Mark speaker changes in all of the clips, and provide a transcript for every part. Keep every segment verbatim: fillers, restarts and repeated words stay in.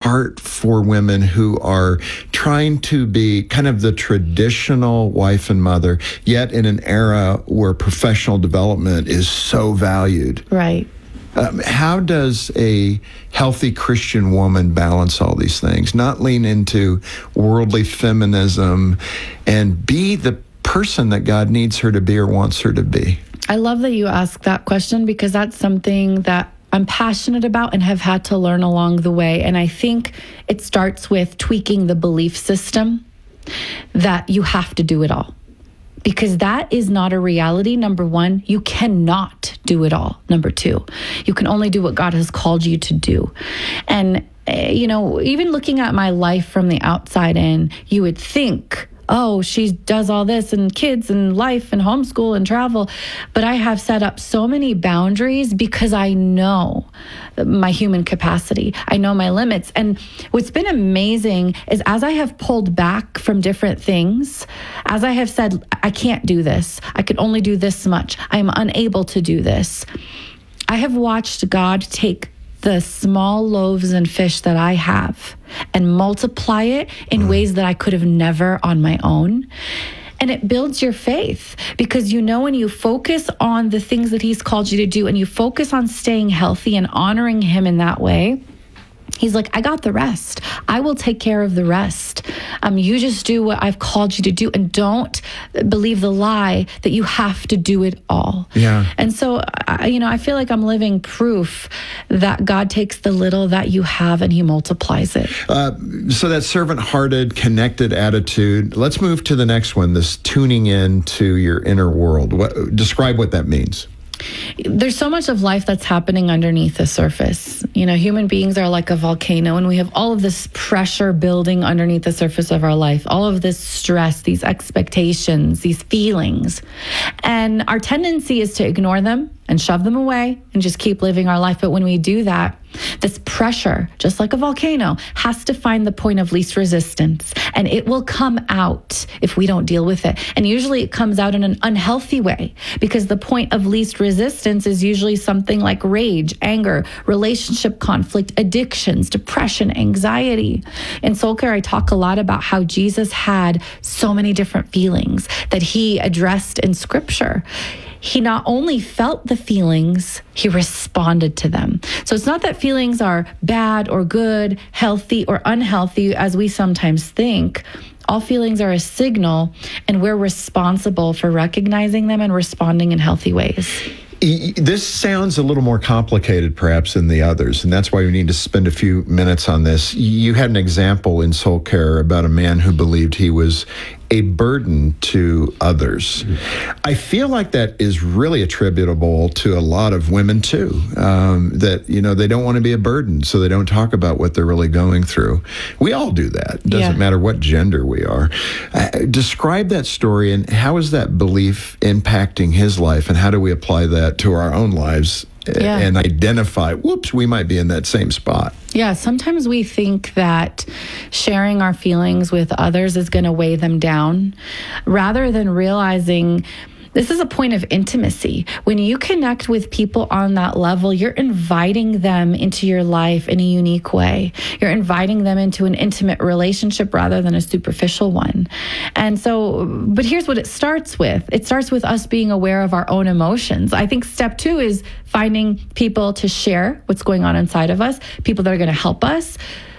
Speaker 1: heart for women who are trying to be kind of the traditional wife and mother, yet in an era where professional development is so valued?
Speaker 2: Right.
Speaker 1: Um, how does a healthy Christian woman balance all these things? Not lean into worldly feminism and be the person that God needs her to be or wants her to be?
Speaker 2: I love that you asked that question, because that's something that I'm passionate about and have had to learn along the way. And I think it starts with tweaking the belief system that you have to do it all. Because that is not a reality. Number one, you cannot do it all. Number two, you can only do what God has called you to do. And, uh, you know, even looking at my life from the outside in, you would think, oh, she does all this and kids and life and homeschool and travel. But I have set up so many boundaries because I know my human capacity. I know my limits. And what's been amazing is as I have pulled back from different things, as I have said, I can't do this. I can only do this much. I'm unable to do this. I have watched God take the small loaves and fish that I have and multiply it in ways that I could have never on my own. And it builds your faith, because you know when you focus on the things that he's called you to do and you focus on staying healthy and honoring him in that way, he's like, I got the rest. I will take care of the rest. Um, you just do what I've called you to do, and don't believe the lie that you have to do it all.
Speaker 1: Yeah.
Speaker 2: And so, I, you know, I feel like I'm living proof that God takes the little that you have and he multiplies it.
Speaker 1: Uh, so that servant-hearted, connected attitude. Let's move to the next one, this tuning in to your inner world. What, describe what that means.
Speaker 2: There's so much of life that's happening underneath the surface. You know, human beings are like a volcano, and we have all of this pressure building underneath the surface of our life, all of this stress, these expectations, these feelings. And our tendency is to ignore them and shove them away and just keep living our life. But when we do that, this pressure, just like a volcano, has to find the point of least resistance, and it will come out if we don't deal with it. And usually it comes out in an unhealthy way, because the point of least resistance is usually something like rage, anger, relationship conflict, addictions, depression, anxiety. In Soul Care, I talk a lot about how Jesus had so many different feelings that he addressed in Scripture. He not only felt the feelings, he responded to them. So it's not that feelings are bad or good, healthy or unhealthy, as we sometimes think. All feelings are a signal, and we're responsible for recognizing them and responding in healthy ways.
Speaker 1: This sounds a little more complicated perhaps than the others, and that's why we need to spend a few minutes on this. You had an example in Soul Care about a man who believed he was a burden to others. Mm-hmm. I feel like that is really attributable to a lot of women too, um, that, you know, they don't want to be a burden, so they don't talk about what they're really going through. We all do that. It doesn't yeah. matter what gender we are. Uh, describe that story, and how is that belief impacting his life, and how do we apply that to our own lives yeah. and identify, whoops, we might be in that same spot?
Speaker 2: Yeah, sometimes we think that sharing our feelings with others is going to weigh them down, rather than realizing this is a point of intimacy. When you connect with people on that level, you're inviting them into your life in a unique way. You're inviting them into an intimate relationship rather than a superficial one. And so, but here's what it starts with. It starts with us being aware of our own emotions. I think step two is finding people to share what's going on inside of us, people that are going to help us.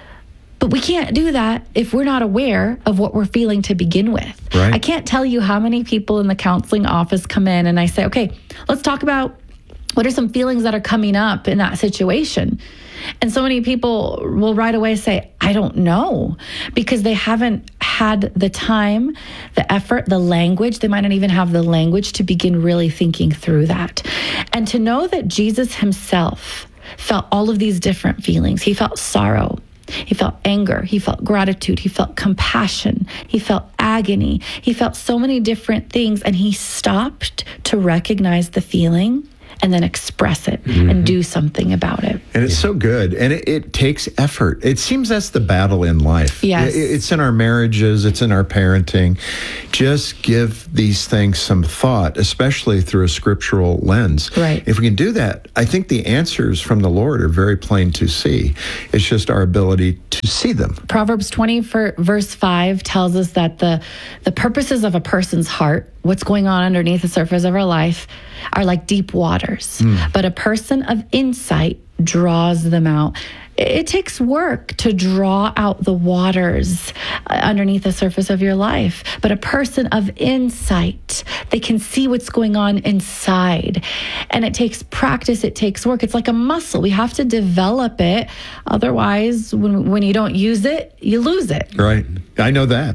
Speaker 2: But we can't do that if we're not aware of what we're feeling to begin with.
Speaker 1: Right.
Speaker 2: I can't tell you how many people in the counseling office come in and I say, okay, let's talk about what are some feelings that are coming up in that situation. And so many people will right away say, I don't know, because they haven't had the time, the effort, the language. They might not even have the language to begin really thinking through that. And to know that Jesus himself felt all of these different feelings. He felt sorrow. He felt anger. He felt gratitude. He felt compassion. He felt agony. He felt so many different things, and he stopped to recognize the feeling and then express it mm-hmm. and do something about it.
Speaker 1: And it's yeah. so good. And it, it takes effort. It seems that's the battle in life.
Speaker 2: Yes.
Speaker 1: It, it's in our marriages. It's in our parenting. Just give these things some thought, especially through a scriptural lens.
Speaker 2: Right.
Speaker 1: If we can do that, I think the answers from the Lord are very plain to see. It's just our ability to see them.
Speaker 2: Proverbs twenty, for verse five tells us that the, the purposes of a person's heart, what's going on underneath the surface of our life, are like deep waters. Mm. But a person of insight draws them out. It takes work to draw out the waters underneath the surface of your life. But a person of insight, they can see what's going on inside. And it takes practice. It takes work. It's like a muscle. We have to develop it. Otherwise, when, when you don't use it, you lose it.
Speaker 1: Right. I know that.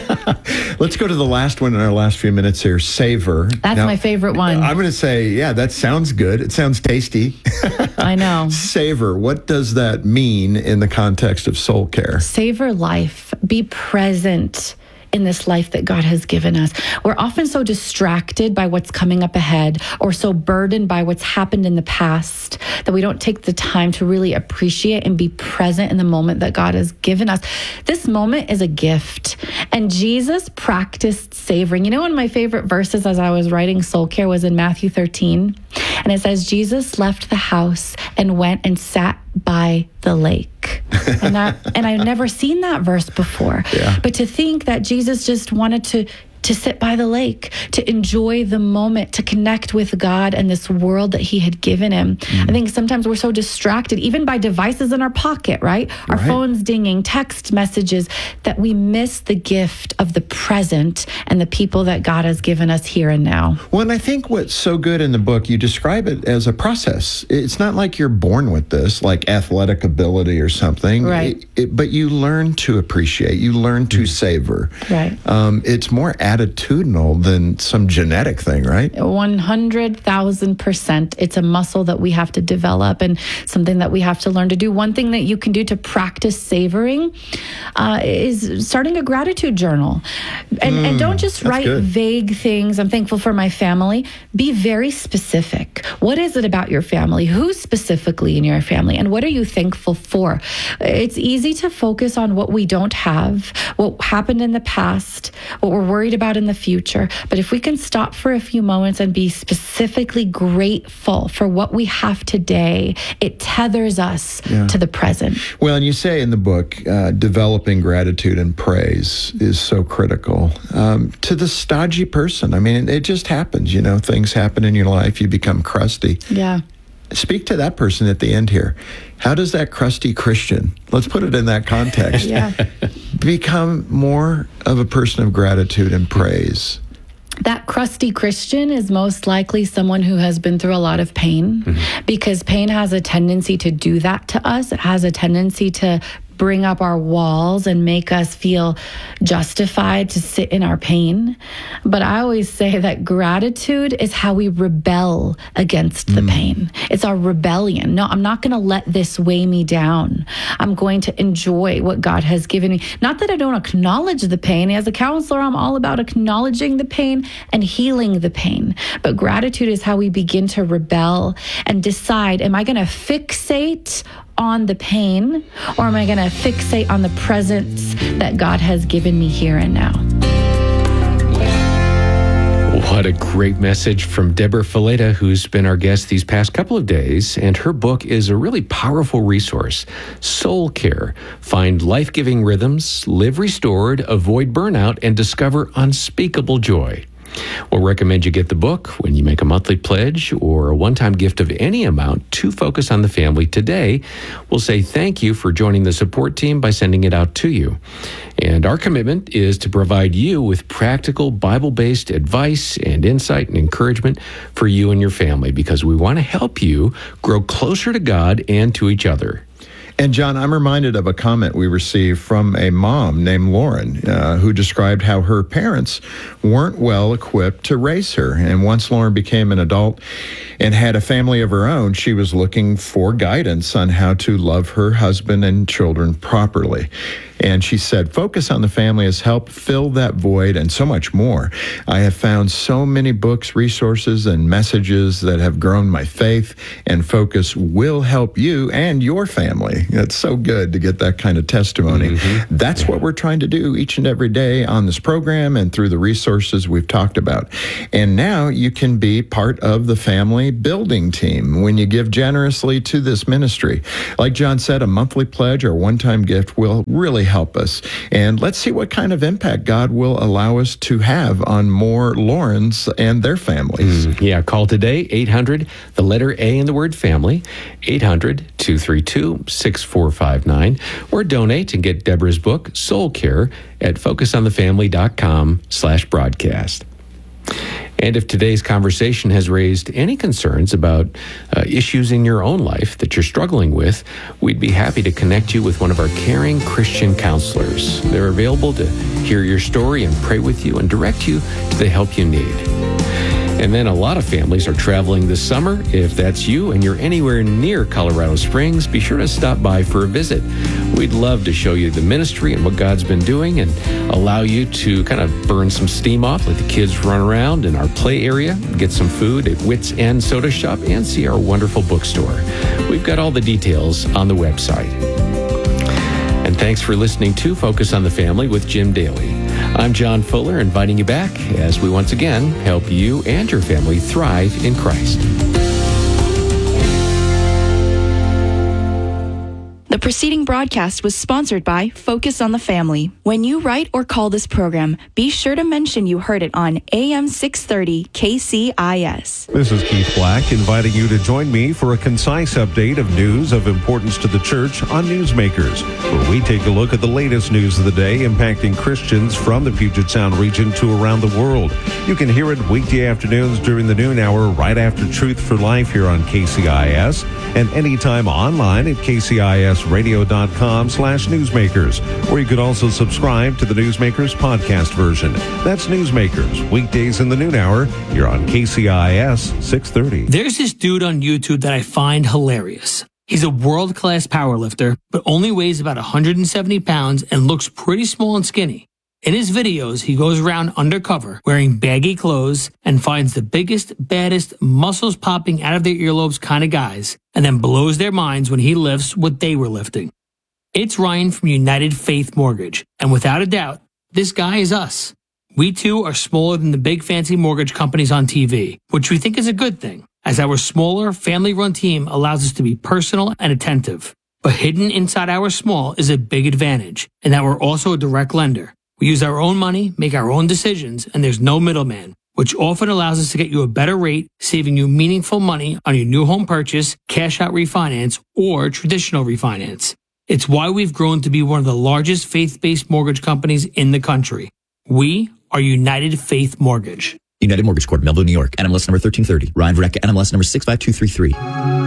Speaker 1: Let's go to the last one in our last few minutes here, savor.
Speaker 2: That's now, my favorite one.
Speaker 1: I'm going to say, yeah, that sounds good. It sounds tasty.
Speaker 2: I know.
Speaker 1: Savor. What does that mean in the context of soul care?
Speaker 2: Savor life. Be present in this life that God has given us. We're often so distracted by what's coming up ahead or so burdened by what's happened in the past that we don't take the time to really appreciate and be present in the moment that God has given us. This moment is a gift. And Jesus practiced savoring. You know, one of my favorite verses as I was writing Soul Care was in Matthew thirteen. And it says, Jesus left the house and went and sat by the lake. And that, and I've never seen that verse before.
Speaker 1: Yeah.
Speaker 2: But to think that Jesus just wanted to to sit by the lake, to enjoy the moment, to connect with God and this world that he had given him. Mm. I think sometimes we're so distracted, even by devices in our pocket, right? Our
Speaker 1: right.
Speaker 2: phones dinging, text messages, that we miss the gift of the present and the people that God has given us here and now.
Speaker 1: Well, and I think what's so good in the book, you describe it as a process. It's not like you're born with this, like athletic ability or something.
Speaker 2: Right.
Speaker 1: It, it, but you learn to appreciate, you learn to mm. savor.
Speaker 2: Right.
Speaker 1: Um, it's more attitudinal than some genetic thing, right?
Speaker 2: one hundred thousand percent. It's a muscle that we have to develop and something that we have to learn to do. One thing that you can do to practice savoring uh, is starting a gratitude journal. And, mm, and don't just write
Speaker 1: good.
Speaker 2: vague things. I'm thankful for my family. Be very specific. What is it about your family? Who's specifically in your family? And what are you thankful for? It's easy to focus on what we don't have, what happened in the past, what we're worried about in the future. But if we can stop for a few moments and be specifically grateful for what we have today, it tethers us yeah. to the present.
Speaker 1: Well, and you say in the book, uh, developing gratitude and praise is so critical um, to the stodgy person. I mean, it, it just happens, you know, things happen in your life, you become crusty.
Speaker 2: Yeah.
Speaker 1: Speak to that person at the end here. How does that crusty Christian, let's put it in that context,
Speaker 2: yeah.
Speaker 1: become more of a person of gratitude and praise?
Speaker 2: That crusty Christian is most likely someone who has been through a lot of pain, mm-hmm. because pain has a tendency to do that to us. It has a tendency to bring up our walls and make us feel justified to sit in our pain. But I always say that gratitude is how we rebel against the mm. pain. It's our rebellion. No, I'm not going to let this weigh me down. I'm going to enjoy what God has given me. Not that I don't acknowledge the pain. As a counselor, I'm all about acknowledging the pain and healing the pain. But gratitude is how we begin to rebel and decide, am I going to fixate on the pain, or am I going to fixate on the presence that God has given me here and now?
Speaker 3: What a great message from Deborah Fileta, who's been our guest these past couple of days. And her book is a really powerful resource, Soul Care. Find life-giving rhythms, live restored, avoid burnout, and discover unspeakable joy. We'll recommend you get the book when you make a monthly pledge or a one-time gift of any amount to Focus on the Family today. We'll say thank you for joining the support team by sending it out to you. And our commitment is to provide you with practical Bible-based advice and insight and encouragement for you and your family, because we want to help you grow closer to God and to each other.
Speaker 1: And John, I'm reminded of a comment we received from a mom named Lauren, uh, who described how her parents weren't well equipped to raise her. And once Lauren became an adult and had a family of her own, she was looking for guidance on how to love her husband and children properly. And she said, Focus on the Family has helped fill that void and so much more. I have found so many books, resources, and messages that have grown my faith, and Focus will help you and your family. It's so good to get that kind of testimony. Mm-hmm. That's what we're trying to do each and every day on this program and through the resources we've talked about. And now you can be part of the family building team when you give generously to this ministry. Like John said, a monthly pledge or one-time gift will really help us. And let's see what kind of impact God will allow us to have on more Laurens and their families.
Speaker 3: Mm, yeah, call today, eight hundred, the letter A in the word family, eight hundred, two three two, six four five nine, or donate and get Deborah's book, Soul Care, at focusonthefamily.com slash broadcast. And if today's conversation has raised any concerns about uh, issues in your own life that you're struggling with, we'd be happy to connect you with one of our caring Christian counselors. They're available to hear your story and pray with you and direct you to the help you need. And then a lot of families are traveling this summer. If that's you and you're anywhere near Colorado Springs, be sure to stop by for a visit. We'd love to show you the ministry and what God's been doing and allow you to kind of burn some steam off, let the kids run around in our play area, get some food at Wits End Soda Shop, and see our wonderful bookstore. We've got all the details on the website. And thanks for listening to Focus on the Family with Jim Daly. I'm John Fuller, inviting you back as we once again help you and your family thrive in Christ.
Speaker 4: The preceding broadcast was sponsored by Focus on the Family. When you write or call this program, be sure to mention you heard it on A M six thirty K C I S.
Speaker 5: This is Keith Black, inviting you to join me for a concise update of news of importance to the church on Newsmakers, where we take a look at the latest news of the day impacting Christians from the Puget Sound region to around the world. You can hear it weekday afternoons during the noon hour right after Truth for Life here on K C I S, and anytime online at K C I S radio.com slash newsmakers, where you can also subscribe to the Newsmakers podcast version. That's Newsmakers, weekdays in the noon hour. You're on K C I S six thirty.
Speaker 6: There's this dude on YouTube that I find hilarious. He's a world-class powerlifter, but only weighs about one hundred seventy pounds and looks pretty small and skinny. In his videos, he goes around undercover, wearing baggy clothes, and finds the biggest, baddest, muscles popping out of their earlobes kind of guys, and then blows their minds when he lifts what they were lifting. It's Ryan from United Faith Mortgage, and without a doubt, this guy is us. We too are smaller than the big fancy mortgage companies on T V, which we think is a good thing, as our smaller, family-run team allows us to be personal and attentive. But hidden inside our small is a big advantage, in that we're also a direct lender. We use our own money, make our own decisions, and there's no middleman, which often allows us to get you a better rate, saving you meaningful money on your new home purchase, cash out refinance, or traditional refinance. It's why we've grown to be one of the largest faith-based mortgage companies in the country. We are United Faith Mortgage.
Speaker 7: United Mortgage Corp, Melville, New York. N M L S number thirteen thirty. Ryan Vreck, N M L S number six five two three three.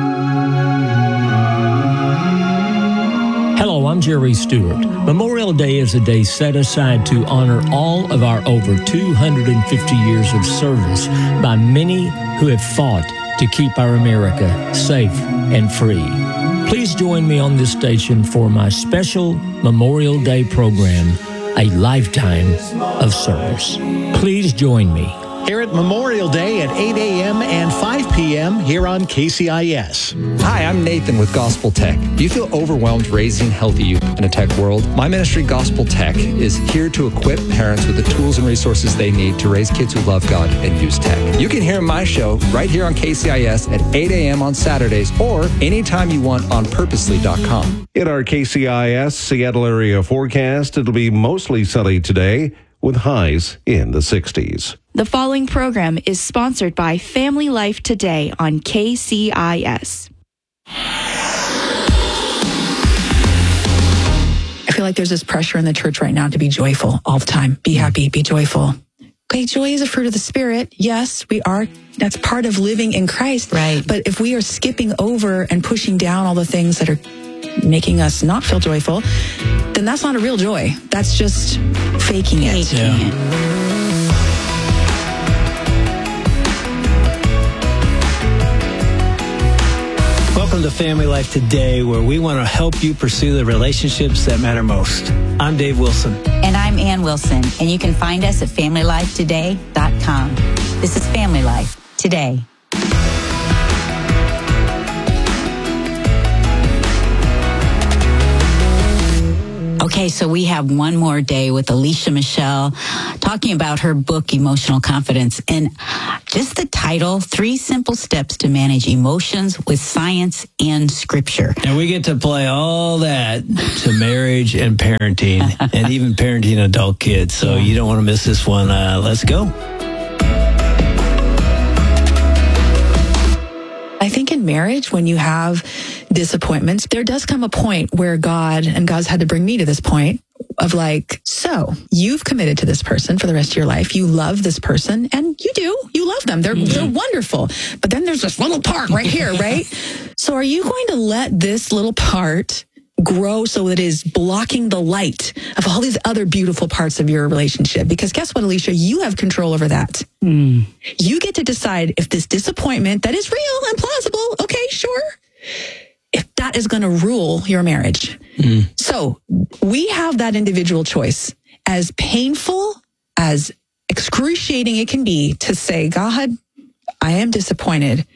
Speaker 8: Hello, I'm Jerry Stewart. Memorial Day is a day set aside to honor all of our over two hundred fifty years of service by many who have fought to keep our America safe and free. Please join me on this station for my special Memorial Day program, A Lifetime of Service. Please join me.
Speaker 9: Here at Memorial Day at eight a.m. and five p.m. here on K C I S.
Speaker 10: Hi, I'm Nathan with Gospel Tech. Do you feel overwhelmed raising healthy youth in a tech world? My ministry, Gospel Tech, is here to equip parents with the tools and resources they need to raise kids who love God and use tech. You can hear my show right here on K C I S at eight a.m. on Saturdays or anytime you want on purposely dot com.
Speaker 5: In our K C I S Seattle area forecast, it'll be mostly sunny today with highs in the sixties.
Speaker 4: The following program is sponsored by Family Life Today on K C I S.
Speaker 11: I feel like there's this pressure in the church right now to be joyful all the time. Be happy, be joyful. Okay, joy is a fruit of the Spirit. Yes, we are. That's part of living in Christ. Right. But if we are skipping over and pushing down all the things that are making us not feel joyful, then that's not a real joy. That's just faking it. Faking yeah. it.
Speaker 9: Welcome
Speaker 12: Welcome to Family Life Today, where we want to help you pursue the relationships that matter most. I'm Dave Wilson.
Speaker 13: And I'm Ann Wilson, and you can find us at family life today dot com. This is Family Life Today. Okay, so we have one more day with Alicia Michelle talking about her book, Emotional Confidence. And just the title, Three Simple Steps to Manage Emotions with Science and Scripture.
Speaker 12: And we get to play all that to marriage and parenting, and even parenting adult kids. So you don't want to miss this one. Uh, let's go.
Speaker 11: I think in marriage, when you have disappointments, there does come a point where God, and God's had to bring me to this point of like, so you've committed to this person for the rest of your life. You love this person, and you do. You love them. They're, mm-hmm. they're wonderful. But then there's this little part right here, right? So are you going to let this little part grow so it is blocking the light of all these other beautiful parts of your relationship? Because guess what, Alicia? You have control over that. Mm. You get to decide if this disappointment that is real and plausible, okay, sure, if that is going to rule your marriage. Mm. So we have that individual choice. As painful, as excruciating it can be to say, God, I am disappointed.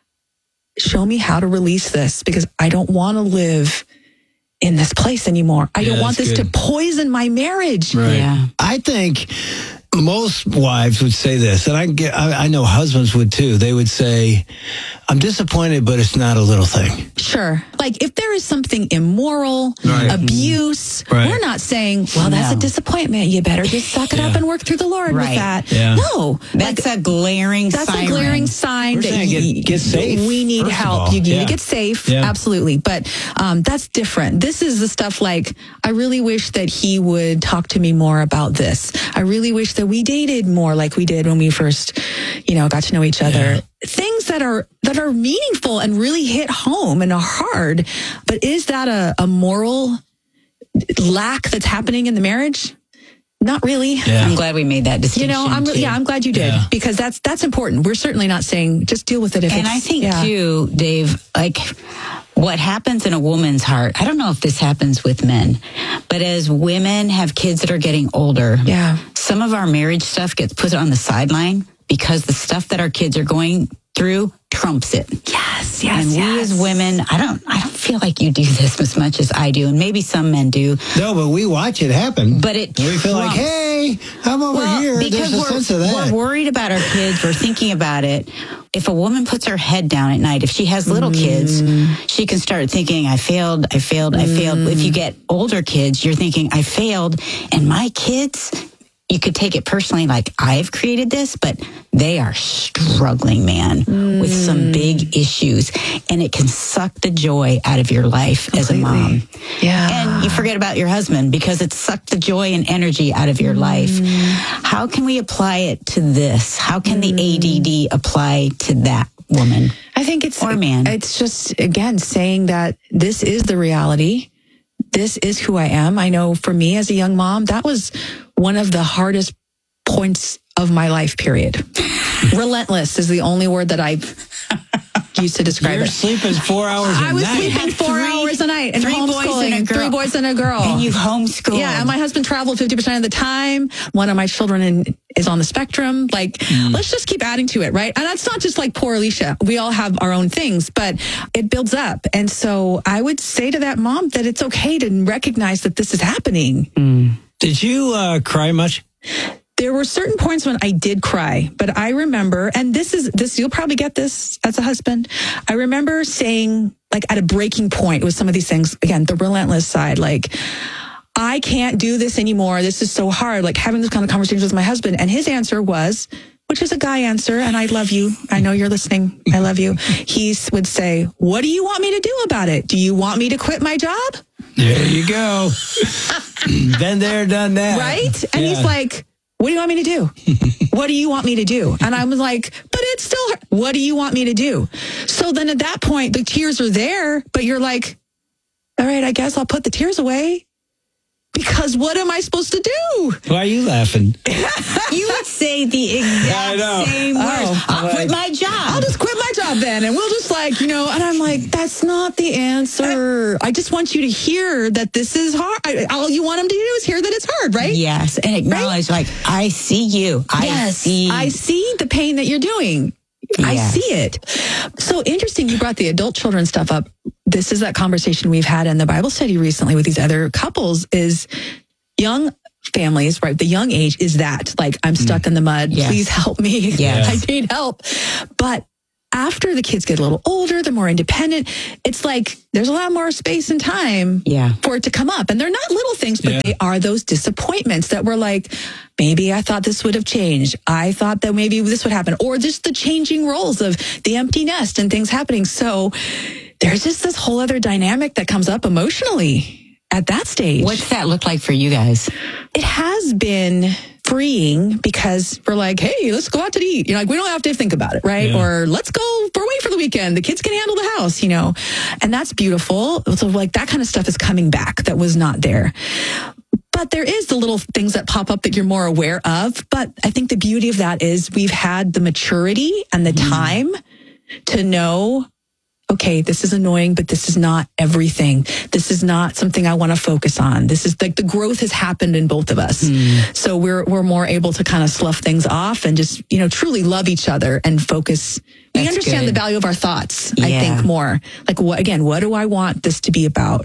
Speaker 11: Show me how to release this, because I don't want to live in this place anymore. I yeah, don't want this good. to poison my marriage.
Speaker 12: Right. Yeah. I think most wives would say this, and I get, I, I know husbands would too. They would say, I'm disappointed, but it's not a little thing.
Speaker 11: Sure. Like if there is something immoral, right. abuse, right. we're not saying, well, that's no. a disappointment. You better just suck it yeah. up and work through the Lord right. with that.
Speaker 13: Yeah.
Speaker 11: No.
Speaker 13: That's like, a glaring
Speaker 11: that's
Speaker 13: siren.
Speaker 11: That's a glaring sign
Speaker 12: we're
Speaker 11: that
Speaker 12: you, get, get safe,
Speaker 11: we need help. You need yeah. to get safe. Yeah. Absolutely. But um, that's different. This is the stuff like, I really wish that he would talk to me more about this. I really wish that we dated more like we did when we first, you know, got to know each other. Yeah. Things that are that are meaningful and really hit home and are hard. But is that a, a moral lack that's happening in the marriage? Not really.
Speaker 13: Yeah. I'm glad we made that distinction.
Speaker 11: You know, I'm
Speaker 13: too.
Speaker 11: yeah, I'm glad you did yeah. because that's that's important. We're certainly not saying just deal with it. If
Speaker 13: and
Speaker 11: it's,
Speaker 13: I think
Speaker 11: yeah.
Speaker 13: too, Dave, like what happens in a woman's heart. I don't know if this happens with men, but as women have kids that are getting older,
Speaker 11: yeah,
Speaker 13: some of our marriage stuff gets put on the sideline because the stuff that our kids are going through trumps it.
Speaker 11: Yes, yes,
Speaker 13: and
Speaker 11: yes.
Speaker 13: we as women, I don't, I don't feel like you do this as much as I do, and maybe some men do.
Speaker 12: No, but we watch it happen.
Speaker 13: But it,
Speaker 12: we feel like, hey, I'm over
Speaker 13: well,
Speaker 12: here.
Speaker 13: Because
Speaker 12: There's a
Speaker 13: we're,
Speaker 12: sense of that.
Speaker 13: We're worried about our kids. We're thinking about it. If a woman puts her head down at night, if she has little mm. kids, she can start thinking, I failed, I failed, mm. I failed. If you get older kids, you're thinking, I failed, and my kids. You could take it personally, like I've created this, but they are struggling, man, mm. with some big issues, and it can suck the joy out of your life Completely. as a mom.
Speaker 11: Yeah,
Speaker 13: and you forget about your husband because it sucked the joy and energy out of your mm. life. How can we apply it to this? How can mm. the A D D apply to that woman?
Speaker 11: I think it's
Speaker 13: or man.
Speaker 11: It's just again saying that this is the reality. This is who I am. I know for me as a young mom, that was one of the hardest points of my life, period. Relentless is the only word that I used to describe
Speaker 12: You're
Speaker 11: it.
Speaker 12: sleeping four hours a night.
Speaker 11: I was sleeping four three, hours a night and
Speaker 13: three
Speaker 11: homeschooling.
Speaker 13: Boys and a girl.
Speaker 11: Three boys and a girl.
Speaker 13: And you homeschooled.
Speaker 11: Yeah, and my husband traveled fifty percent of the time. One of my children in, is on the spectrum. Like, mm. let's just keep adding to it, right? And that's not just like poor Alicia. We all have our own things, but it builds up. And so I would say to that mom that it's okay to recognize that this is happening.
Speaker 12: Mm. Did you uh, cry much?
Speaker 11: There were certain points when I did cry, but I remember, and this is this, you'll probably get this as a husband. I remember saying, like, at a breaking point with some of these things, again, the relentless side, like, I can't do this anymore. This is so hard. Like having this kind of conversations with my husband. And his answer was, which is a guy answer, and I love you. I know you're listening. I love you. He would say, what do you want me to do about it? Do you want me to quit my job?
Speaker 12: There you go. Been there, done that.
Speaker 11: Right? And yeah. he's like, what do you want me to do? What do you want me to do? And I was like, but it's still, what do you want me to do? So then at that point, the tears are there, but you're like, all right, I guess I'll put the tears away. Because what am I supposed to do?
Speaker 12: Why are you laughing?
Speaker 13: You would say the exact same words.
Speaker 11: Oh,
Speaker 13: I'll
Speaker 11: like,
Speaker 13: quit my job.
Speaker 11: I'll just quit my job then. And we'll just like, you know, and I'm like, that's not the answer. I just want you to hear that this is hard. I, all you want them to do is hear that it's hard, right?
Speaker 13: Yes. And acknowledge, right? like, I see you. I
Speaker 11: yes,
Speaker 13: see.
Speaker 11: I see the pain that you're doing. Yes. I see it. So interesting. You brought the adult children stuff up. This is that conversation we've had in the Bible study recently with these other couples is young families, right? The young age is that like, I'm stuck in the mud. Yes. Please help me.
Speaker 13: Yes.
Speaker 11: I need help. But after the kids get a little older, they're more independent. It's like there's a lot more space and time
Speaker 13: yeah.
Speaker 11: for it to come up. And they're not little things, but
Speaker 12: yeah.
Speaker 11: they are those disappointments that were like, maybe I thought this would have changed. I thought that maybe this would happen. Or just the changing roles of the empty nest and things happening. So there's just this whole other dynamic that comes up emotionally at that stage.
Speaker 13: What's that look like for you guys?
Speaker 11: It has been freeing because we're like, hey, let's go out to eat. You know, like we don't have to think about it, right?
Speaker 12: Yeah.
Speaker 11: Or let's go for away for the weekend. The kids can handle the house, you know, and that's beautiful. So like that kind of stuff is coming back that was not there. But there is the little things that pop up that you're more aware of. But I think the beauty of that is we've had the maturity and the time to know, okay, this is annoying, but this is not everything. This is not something I want to focus on. This is like the growth has happened in both of us. Mm. So we're we're more able to kind of slough things off and just, you know, truly love each other and focus. We
Speaker 13: That's
Speaker 11: understand
Speaker 13: good.
Speaker 11: the value of our thoughts,
Speaker 13: Yeah.
Speaker 11: I think, more. Like, what again, what do I want this to be about?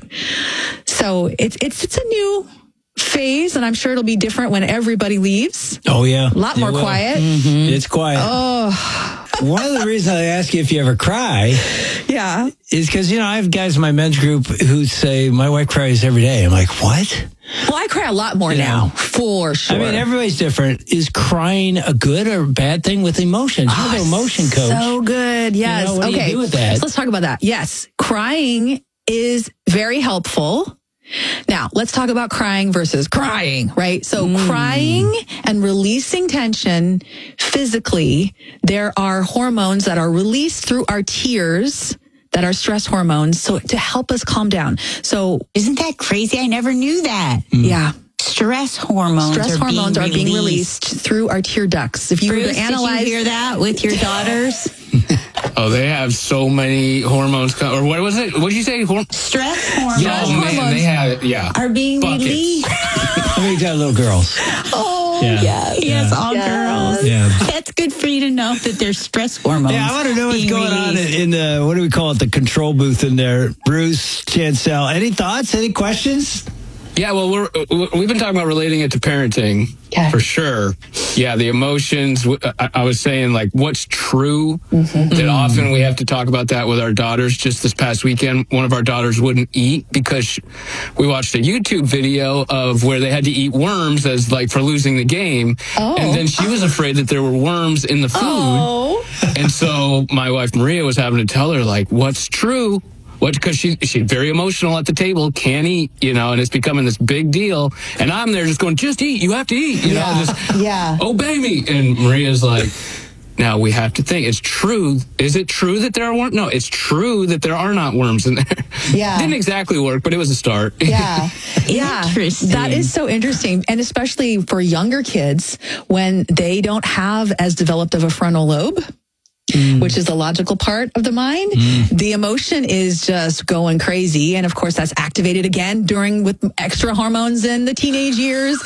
Speaker 11: So it's it's it's a new phase, and I'm sure it'll be different when everybody leaves.
Speaker 12: Oh, yeah.
Speaker 11: A lot
Speaker 12: It
Speaker 11: more
Speaker 12: will.
Speaker 11: quiet.
Speaker 12: Mm-hmm. It's quiet.
Speaker 11: Oh,
Speaker 12: One of the reasons I ask you if you ever cry
Speaker 11: yeah.
Speaker 12: is because, you know, I have guys in my men's group who say, my wife cries every day. I'm like, what?
Speaker 11: Well, I cry a lot more
Speaker 12: You
Speaker 11: now,
Speaker 12: know.
Speaker 11: for sure.
Speaker 12: I mean, everybody's different. Is crying a good or bad thing with emotions? You're the emotion coach.
Speaker 11: So good. Yes.
Speaker 12: You know, what do you
Speaker 11: okay.
Speaker 12: do with that?
Speaker 11: So let's talk about that. Yes. Crying is very helpful. Now, let's talk about crying versus crying, right? So mm. crying and releasing tension physically, there are hormones that are released through our tears that are stress hormones. So to help us calm down. So
Speaker 13: isn't that crazy? I never knew that.
Speaker 11: Mm. Yeah.
Speaker 13: Stress hormones
Speaker 11: Stress
Speaker 13: are
Speaker 11: hormones
Speaker 13: being
Speaker 11: are being
Speaker 13: released.
Speaker 11: released through our tear ducts. If you
Speaker 13: Bruce,
Speaker 11: were to analyze,
Speaker 13: did you hear that with your daughters?
Speaker 14: Oh, they have so many hormones. Co- or what was it? What did you say? Horm-
Speaker 13: Stress hormones.
Speaker 14: Oh, man, they have it. Yeah.
Speaker 13: Are being
Speaker 14: Buckets.
Speaker 13: released.
Speaker 12: I mean, you got little girls.
Speaker 13: Oh,
Speaker 12: Yeah.
Speaker 13: yes. Yes, all
Speaker 11: Yes.
Speaker 13: girls.
Speaker 12: Yeah.
Speaker 13: That's good for you to know that there's stress hormones.
Speaker 12: Yeah, I want to know what's
Speaker 13: being
Speaker 12: going on
Speaker 13: released.
Speaker 12: in, in the, what do we call it, the control booth in there. Bruce, Chancel, any thoughts, any questions?
Speaker 14: Yeah, well, we're, we've been talking about relating it to parenting
Speaker 11: Okay.
Speaker 14: for sure. Yeah, the emotions. I, I was saying, like, what's true? Mm-hmm. That often we have to talk about that with our daughters. Just this past weekend, one of our daughters wouldn't eat because she, we watched a YouTube video of where they had to eat worms as, like, for losing the game.
Speaker 11: Oh.
Speaker 14: And then she was afraid that there were worms in the food.
Speaker 11: Oh.
Speaker 14: And so my wife, Maria, was having to tell her, like, what's true? What? Because she she's very emotional at the table, can't eat, you know, and it's becoming this big deal. And I'm there just going, just eat, you have to eat, you
Speaker 11: Yeah.
Speaker 14: know, just
Speaker 11: Yeah.
Speaker 14: obey me. And Maria's like, now we have to think, it's true. Is it true that there are worms? No, it's true that there are not worms in there.
Speaker 11: Yeah.
Speaker 14: Didn't exactly work, but it was a start.
Speaker 11: Yeah. Yeah.
Speaker 13: Interesting.
Speaker 11: That is so interesting. And especially for younger kids when they don't have as developed of a frontal lobe. Mm. Which is the logical part of the mind. Mm. The emotion is just going crazy. And of course, that's activated again during with extra hormones in the teenage years.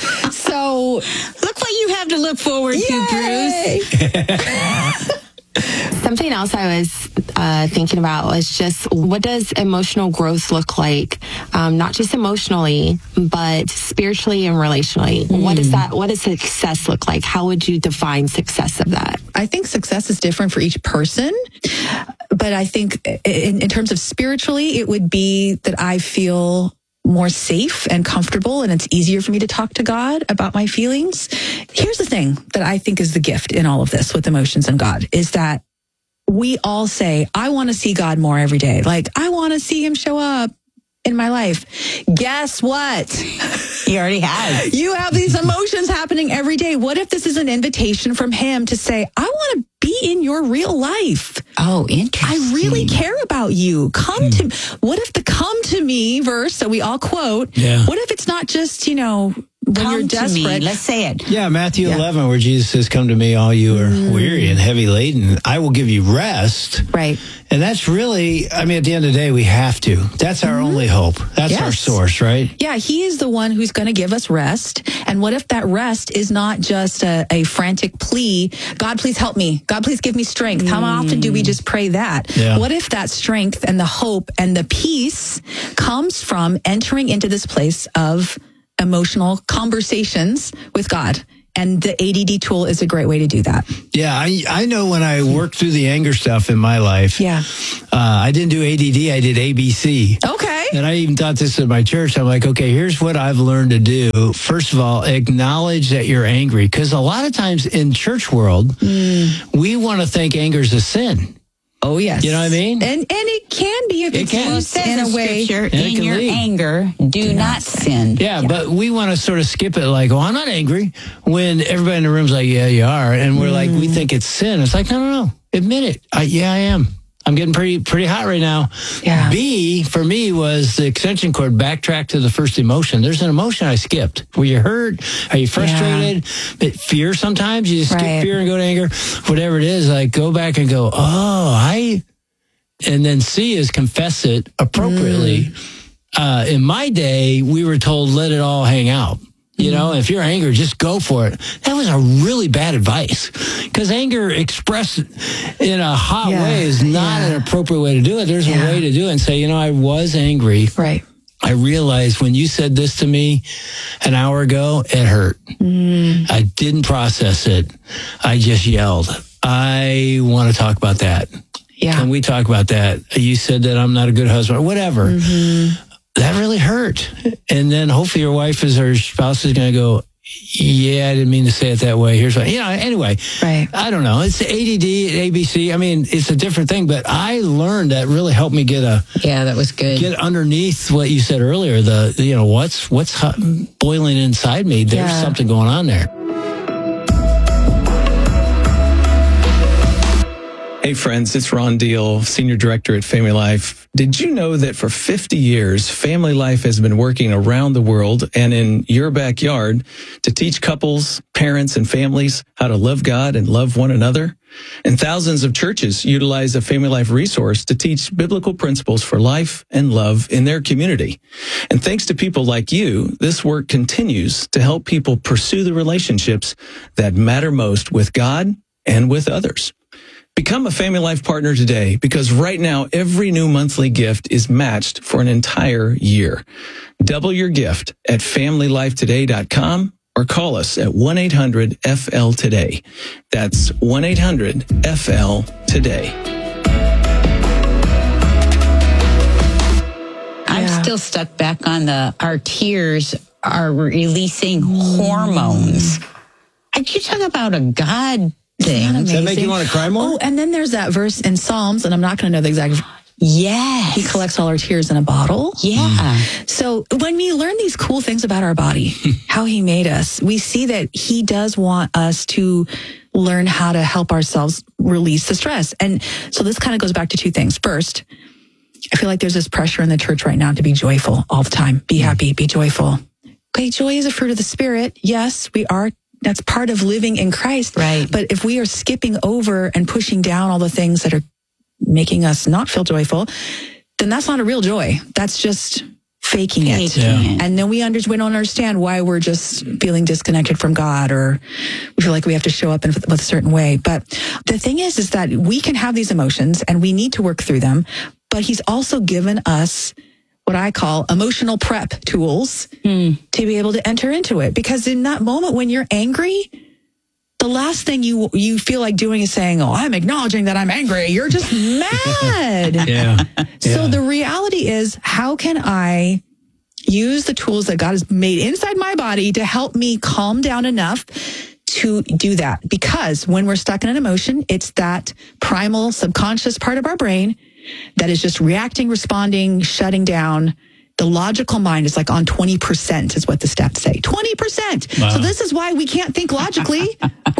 Speaker 11: So
Speaker 13: look what you have to look forward
Speaker 11: Yay!
Speaker 13: to, Bruce.
Speaker 15: Something else I was uh, thinking about was just what does emotional growth look like? Um, not just emotionally, but spiritually and relationally. Mm. What does that? What does success look like? How would you define success of that?
Speaker 11: I think success is different for each person, but I think in, in terms of spiritually, it would be that I feel more safe and comfortable, and it's easier for me to talk to God about my feelings. Here's the thing that I think is the gift in all of this with emotions and God is that we all say, I want to see God more every day. Like, I want to see him show up in my life. Guess what?
Speaker 13: He already has.
Speaker 11: You have these emotions happening every day. What if this is an invitation from him to say, I want to be in your real life.
Speaker 13: Oh, interesting.
Speaker 11: I really care about you. Come mm. to, what if the come to me verse that we all quote,
Speaker 12: yeah.
Speaker 11: what if it's not just, you know, when
Speaker 13: come
Speaker 11: you're desperate?
Speaker 13: To me. Let's say it.
Speaker 12: Yeah, Matthew
Speaker 11: yeah.
Speaker 12: eleven, where Jesus says, come to me, all you are mm. weary and heavy laden. I will give you rest.
Speaker 11: Right.
Speaker 12: And that's really, I mean, at the end of the day, we have to. That's our mm-hmm. only hope. That's
Speaker 11: yes.
Speaker 12: our source, right?
Speaker 11: Yeah, he is the one who's going to give us rest. And what if that rest is not just a, a frantic plea, God, please help me. God, please give me strength. Mm. How often do we just pray that?
Speaker 12: Yeah.
Speaker 11: What if that strength and the hope and the peace comes from entering into this place of emotional conversations with God? And the A D D tool is a great way to do that.
Speaker 12: Yeah, I I know when I worked through the anger stuff in my life,
Speaker 11: yeah,
Speaker 12: uh, I didn't do A D D, I did A B C.
Speaker 11: Okay.
Speaker 12: And I even taught this at my church. I'm like, okay, here's what I've learned to do. First of all, acknowledge that you're angry. Because a lot of times in church world, mm. we want to think anger is a sin.
Speaker 11: Oh, yes.
Speaker 12: You know what I mean?
Speaker 11: And and it can be if
Speaker 12: it
Speaker 11: it's
Speaker 12: can.
Speaker 11: used in a way.
Speaker 13: In your lead. anger, do, do not, not sin.
Speaker 12: Yeah, yeah, but we want to sort of skip it like, oh, I'm not angry. When everybody in the room's like, yeah, you are. And we're mm. like, we think it's sin. It's like, no, no, no. Admit it. I, yeah, I am. I'm getting pretty pretty hot right now.
Speaker 11: Yeah.
Speaker 12: B, for me, was the extension cord backtrack to the first emotion. There's an emotion I skipped. Were you hurt? Are you frustrated? Yeah. Fear sometimes. You just skip right. fear and go to anger. Whatever it is, like go back and go, oh, I... And then C is confess it appropriately. Mm. Uh, in my day, we were told, let it all hang out. You know, if you're angry, just go for it. That was a really bad advice because anger expressed in a hot
Speaker 11: yeah.
Speaker 12: way is not yeah. an appropriate way to do it. There's
Speaker 11: yeah.
Speaker 12: a way to do it and say, you know, I was angry.
Speaker 11: Right.
Speaker 12: I realized when you said this to me an hour ago, it hurt. Mm. I didn't process it. I just yelled. I want to talk about that.
Speaker 11: Yeah.
Speaker 12: Can we talk about that? You said that I'm not a good husband or whatever. Mm-hmm. That really hurt. And then hopefully your wife is or spouse is going to go, yeah, I didn't mean to say it that way. Here's what, you know, anyway,
Speaker 11: right.
Speaker 12: I don't know. It's A D D, A B C. I mean, it's a different thing, but I learned that really helped me get a,
Speaker 13: yeah, that was good.
Speaker 12: Get underneath what you said earlier. The, you know, what's, what's hot, boiling inside me. There's yeah. something going on there.
Speaker 16: Hey friends, it's Ron Deal, Senior Director at Family Life. Did you know that for fifty years, Family Life has been working around the world and in your backyard to teach couples, parents, and families how to love God and love one another? And thousands of churches utilize a Family Life resource to teach biblical principles for life and love in their community. And thanks to people like you, this work continues to help people pursue the relationships that matter most with God and with others. Become a Family Life partner today because right now every new monthly gift is matched for an entire year. Double your gift at family life today dot com or call us at one eight hundred F L today. That's one eight hundred F L today.
Speaker 13: I'm yeah. still stuck back on the our tears are releasing hormones. I you talk about a God thing.
Speaker 12: Does that make you want to cry more?
Speaker 11: Oh, and then there's that verse in Psalms, and I'm not going to know the exact.
Speaker 13: Yes.
Speaker 11: He collects all our tears in a bottle.
Speaker 13: Yeah.
Speaker 11: Mm. So when we learn these cool things about our body, how he made us, we see that he does want us to learn how to help ourselves release the stress. And so this kind of goes back to two things. First, I feel like there's this pressure in the church right now to be joyful all the time. Be happy, be joyful. Okay, joy is a fruit of the Spirit. Yes, we are. That's part of living in Christ.
Speaker 13: Right.
Speaker 11: But if we are skipping over and pushing down all the things that are making us not feel joyful, then that's not a real joy. That's just faking, faking it.
Speaker 12: Yeah.
Speaker 11: And then we, under, we don't understand why we're just feeling disconnected from God, or we feel like we have to show up in with a certain way. But the thing is, is that we can have these emotions and we need to work through them. But he's also given us what I call emotional prep tools mm. to be able to enter into it. Because in that moment when you're angry, the last thing you you feel like doing is saying, oh, I'm acknowledging that I'm angry. You're just mad.
Speaker 12: yeah.
Speaker 11: So
Speaker 12: yeah.
Speaker 11: the reality is, how can I use the tools that God has made inside my body to help me calm down enough to do that? Because when we're stuck in an emotion, it's that primal subconscious part of our brain that is just reacting, responding, shutting down. The logical mind is like on twenty percent is what the stats say. twenty percent. Wow. So this is why we can't think logically. We're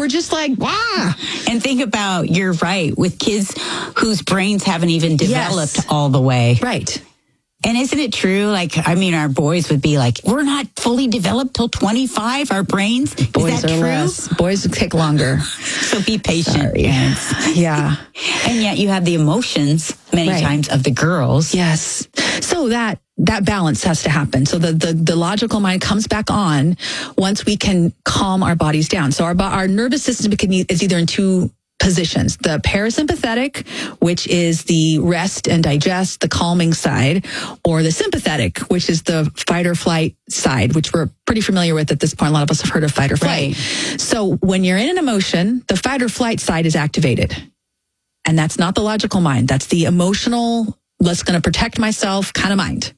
Speaker 11: We're just like, wow.
Speaker 13: And think about, you're right, with kids whose brains haven't even developed
Speaker 11: Yes.
Speaker 13: all the way.
Speaker 11: Right.
Speaker 13: And isn't it true? Like, I mean, our boys would be like, we're not fully developed till twenty-five, our brains.
Speaker 11: Boys
Speaker 13: Is that
Speaker 11: are
Speaker 13: true?
Speaker 11: less. Boys take longer.
Speaker 13: So be patient,
Speaker 11: Sorry.
Speaker 13: parents.
Speaker 11: Yeah.
Speaker 13: And yet you have the emotions many
Speaker 11: Right.
Speaker 13: times of the girls.
Speaker 11: Yes. So that that balance has to happen. So the, the, the logical mind comes back on once we can calm our bodies down. So our, bo- our nervous system can, e- is either in two positions. The parasympathetic, which is the rest and digest, the calming side, or the sympathetic, which is the fight or flight side, which we're pretty familiar with at this point. A lot of us have heard of fight or flight.
Speaker 13: Right.
Speaker 11: So when you're in an emotion, the fight or flight side is activated. And that's not the logical mind. That's the emotional, let's going to protect myself kind of mind.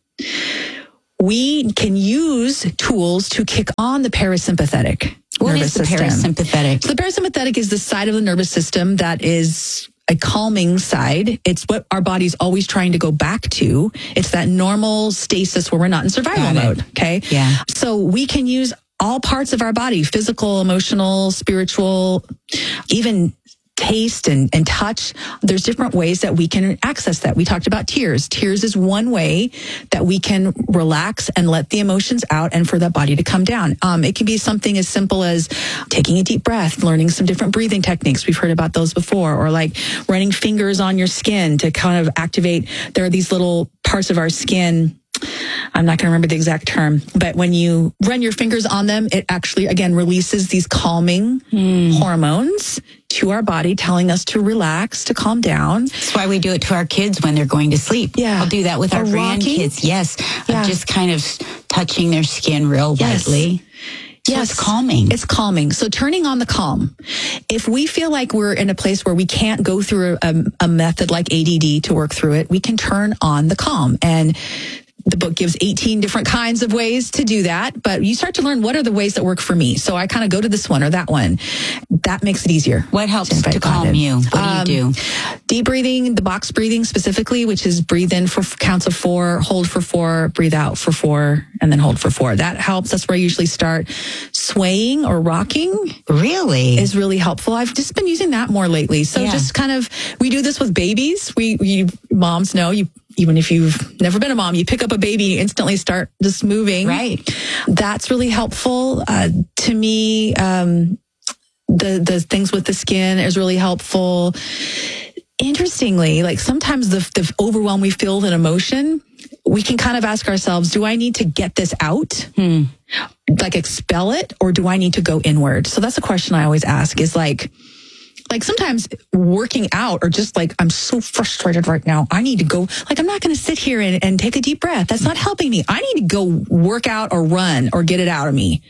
Speaker 11: We can use tools to kick on the parasympathetic
Speaker 13: What
Speaker 11: nervous
Speaker 13: is the
Speaker 11: system.
Speaker 13: parasympathetic?
Speaker 11: So the parasympathetic is the side of the nervous system that is a calming side. It's what our body's always trying to go back to. It's that normal stasis where we're not in survival
Speaker 13: Got it.
Speaker 11: mode. Okay.
Speaker 13: Yeah.
Speaker 11: So we can use all parts of our body, physical, emotional, spiritual, even taste and, and touch. There's different ways that we can access that. We talked about tears. Tears is one way that we can relax and let the emotions out and for the body to come down. Um, it can be something as simple as taking a deep breath, learning some different breathing techniques. We've heard about those before, or like running fingers on your skin to kind of activate. There are these little parts of our skin. I'm not going to remember the exact term, but when you run your fingers on them, it actually, again, releases these calming
Speaker 13: Hmm.
Speaker 11: hormones to our body, telling us to relax, to calm down.
Speaker 13: That's why we do it to our kids when they're going to sleep.
Speaker 11: Yeah.
Speaker 13: I'll do that with
Speaker 11: Or
Speaker 13: our
Speaker 11: rocking.
Speaker 13: grandkids. Yes.
Speaker 11: Yeah.
Speaker 13: Of just kind of touching their skin real
Speaker 11: Yes.
Speaker 13: lightly. So
Speaker 11: Yes.
Speaker 13: it's calming.
Speaker 11: It's calming. So turning on the calm. If we feel like we're in a place where we can't go through a, a method like A D D to work through it, we can turn on the calm. And the book gives eighteen different kinds of ways to do that, but you start to learn what are the ways that work for me. So I kind of go to this one or that one. That makes it easier.
Speaker 13: What helps
Speaker 11: invite
Speaker 13: to
Speaker 11: God
Speaker 13: calm
Speaker 11: in.
Speaker 13: you? What
Speaker 11: Um,
Speaker 13: do you do?
Speaker 11: Deep breathing, the box breathing specifically, which is breathe in for f- counts of four, hold for four, breathe out for four, and then hold for four. That helps. That's where I usually start. Swaying or rocking
Speaker 13: Really?
Speaker 11: is really helpful. I've just been using that more lately. So
Speaker 13: Yeah.
Speaker 11: just kind of, we do this with babies. We, you moms know, you, even if you've never been a mom, you pick up a baby, you instantly start just moving.
Speaker 13: Right.
Speaker 11: That's really helpful. Uh, to me, um, the, the things with the skin is really helpful. Interestingly, like sometimes the, the overwhelm we feel with an emotion, we can kind of ask ourselves, do I need to get this out?
Speaker 13: Hmm.
Speaker 11: Like expel it, or do I need to go inward? So that's a question I always ask is like, like sometimes working out or just like, I'm so frustrated right now. I need to go, like, I'm not going to sit here and, and take a deep breath. That's not helping me. I need to go work out or run or get it out of me.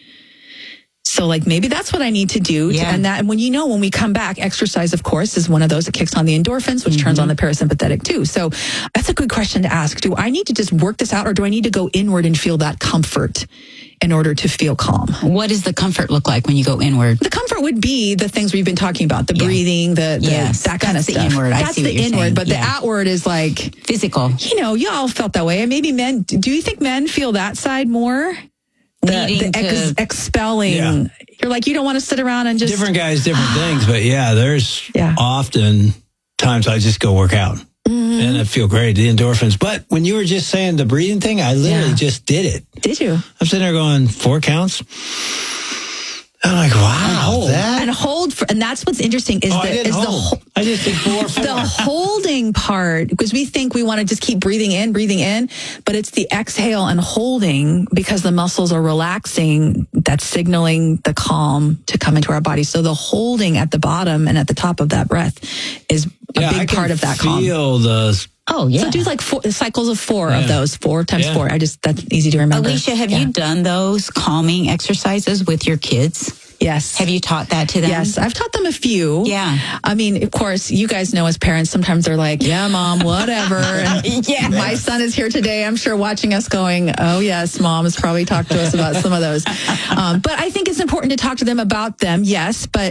Speaker 11: So like maybe that's what I need to do. To,
Speaker 13: Yeah.
Speaker 11: and that, and when you know, when we come back, exercise, of course, is one of those that kicks on the endorphins, which turns on the parasympathetic too. So that's a good question to ask. Do I need to just work this out, or do I need to go inward and feel that comfort in order to feel calm?
Speaker 13: What does the comfort look like when you go inward?
Speaker 11: The comfort would be the things we've been talking about, the
Speaker 13: Yeah.
Speaker 11: breathing, the, the
Speaker 13: Yes,
Speaker 11: that kind
Speaker 13: that's
Speaker 11: of
Speaker 13: the
Speaker 11: stuff.
Speaker 13: inward. I
Speaker 11: That's
Speaker 13: see
Speaker 11: the
Speaker 13: what you're
Speaker 11: inward,
Speaker 13: saying.
Speaker 11: but
Speaker 13: Yeah.
Speaker 11: the outward is like,
Speaker 13: Physical.
Speaker 11: you know, y'all felt that way. And maybe men, do you think men feel that side more? The,
Speaker 13: Needing
Speaker 11: the ex-
Speaker 13: to-
Speaker 11: expelling.
Speaker 12: Yeah.
Speaker 11: You're like, you don't want to sit around and just.
Speaker 12: Different guys, different things. But yeah, there's
Speaker 11: Yeah.
Speaker 12: often times I just go work out
Speaker 11: Mm-hmm.
Speaker 12: and I feel great, the endorphins. But when you were just saying the breathing thing, I literally
Speaker 11: Yeah.
Speaker 12: just did it.
Speaker 11: Did you?
Speaker 12: I'm sitting there going, four counts. I'm like, wow, that.
Speaker 11: And hold for, and that's what's interesting is
Speaker 12: Oh, I
Speaker 11: the
Speaker 12: didn't
Speaker 11: is the
Speaker 12: hold.
Speaker 11: ho-
Speaker 12: I just did four, four.
Speaker 11: the holding part, because we think we want to just keep breathing in, breathing in, but it's the exhale and holding because the muscles are relaxing. That's signaling the calm to come into our body. So the holding at the bottom and at the top of that breath is a
Speaker 12: yeah,
Speaker 11: big
Speaker 12: I can
Speaker 11: part of that calm.
Speaker 12: feel the.
Speaker 13: Oh, yeah.
Speaker 11: So do like four cycles of four
Speaker 12: Yeah.
Speaker 11: of those, four times
Speaker 12: Yeah.
Speaker 11: four. I just, that's easy to remember.
Speaker 13: Alicia, have
Speaker 11: Yeah.
Speaker 13: you done those calming exercises with your kids?
Speaker 11: Yes.
Speaker 13: Have you taught that to them?
Speaker 11: Yes, I've taught them a few.
Speaker 13: Yeah.
Speaker 11: I mean, of course, you guys know as parents, sometimes they're like, yeah, mom, whatever. And
Speaker 13: Yeah.
Speaker 11: my son is here today, I'm sure, watching us going, oh, yes, mom has probably talked to us about some of those. Um, but I think it's important to talk to them about them, yes, but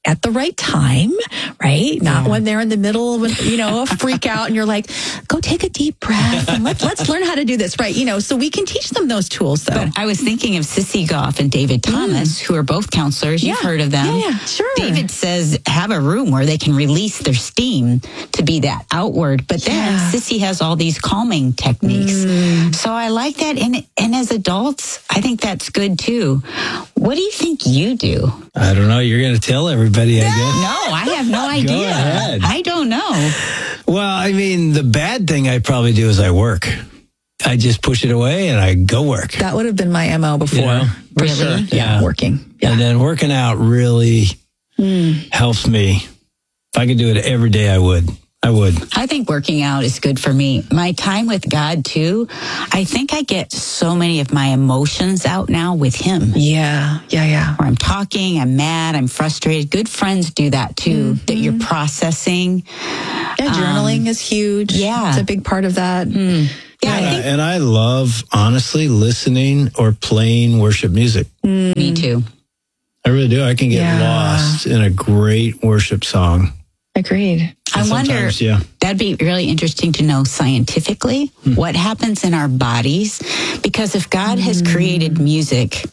Speaker 11: at the right time, right? Not yeah. when they're in the middle of, you know, a freak out and you're like, go take a deep breath and let's, let's learn how to do this, right? You know, so we can teach them those tools, though.
Speaker 13: But I was thinking of Sissy Goff and David Thomas, mm. who are both counselors. You've yeah. heard of them.
Speaker 11: Yeah, yeah, sure.
Speaker 13: David says have a room where they can release their steam to be that outward. But then yeah. Sissy has all these calming techniques. Mm. So I like that. And, and as adults, I think that's good, too. What do you think you do?
Speaker 12: I don't know. You're going to tell everybody, I guess.
Speaker 13: No, I have no idea.
Speaker 12: Go ahead.
Speaker 13: I don't know.
Speaker 12: Well, I mean, the bad thing I probably do is I work. I just push it away and I go work.
Speaker 11: That would have been my M O before.
Speaker 12: You know?
Speaker 11: For really? Sure. Yeah. yeah, working. Yeah.
Speaker 12: And then working out really mm. helps me. If I could do it every day, I would. I would.
Speaker 13: I think working out is good for me. My time with God, too, I think I get so many of my emotions out now with Him.
Speaker 11: Yeah, yeah, yeah.
Speaker 13: Where I'm talking, I'm mad, I'm frustrated. Good friends do that, too, mm-hmm. that you're processing.
Speaker 11: Yeah, journaling um, is huge.
Speaker 13: Yeah.
Speaker 11: It's a big part of that. Mm.
Speaker 12: Yeah, and I, think, I, and I love, honestly, listening or playing worship music.
Speaker 13: Mm. Me, too.
Speaker 12: I really do. I can get
Speaker 11: yeah.
Speaker 12: lost in a great worship song.
Speaker 11: Agreed.
Speaker 13: I wonder,
Speaker 12: yeah.
Speaker 13: that'd be really interesting to know scientifically hmm. what happens in our bodies. Because if God mm. has created music,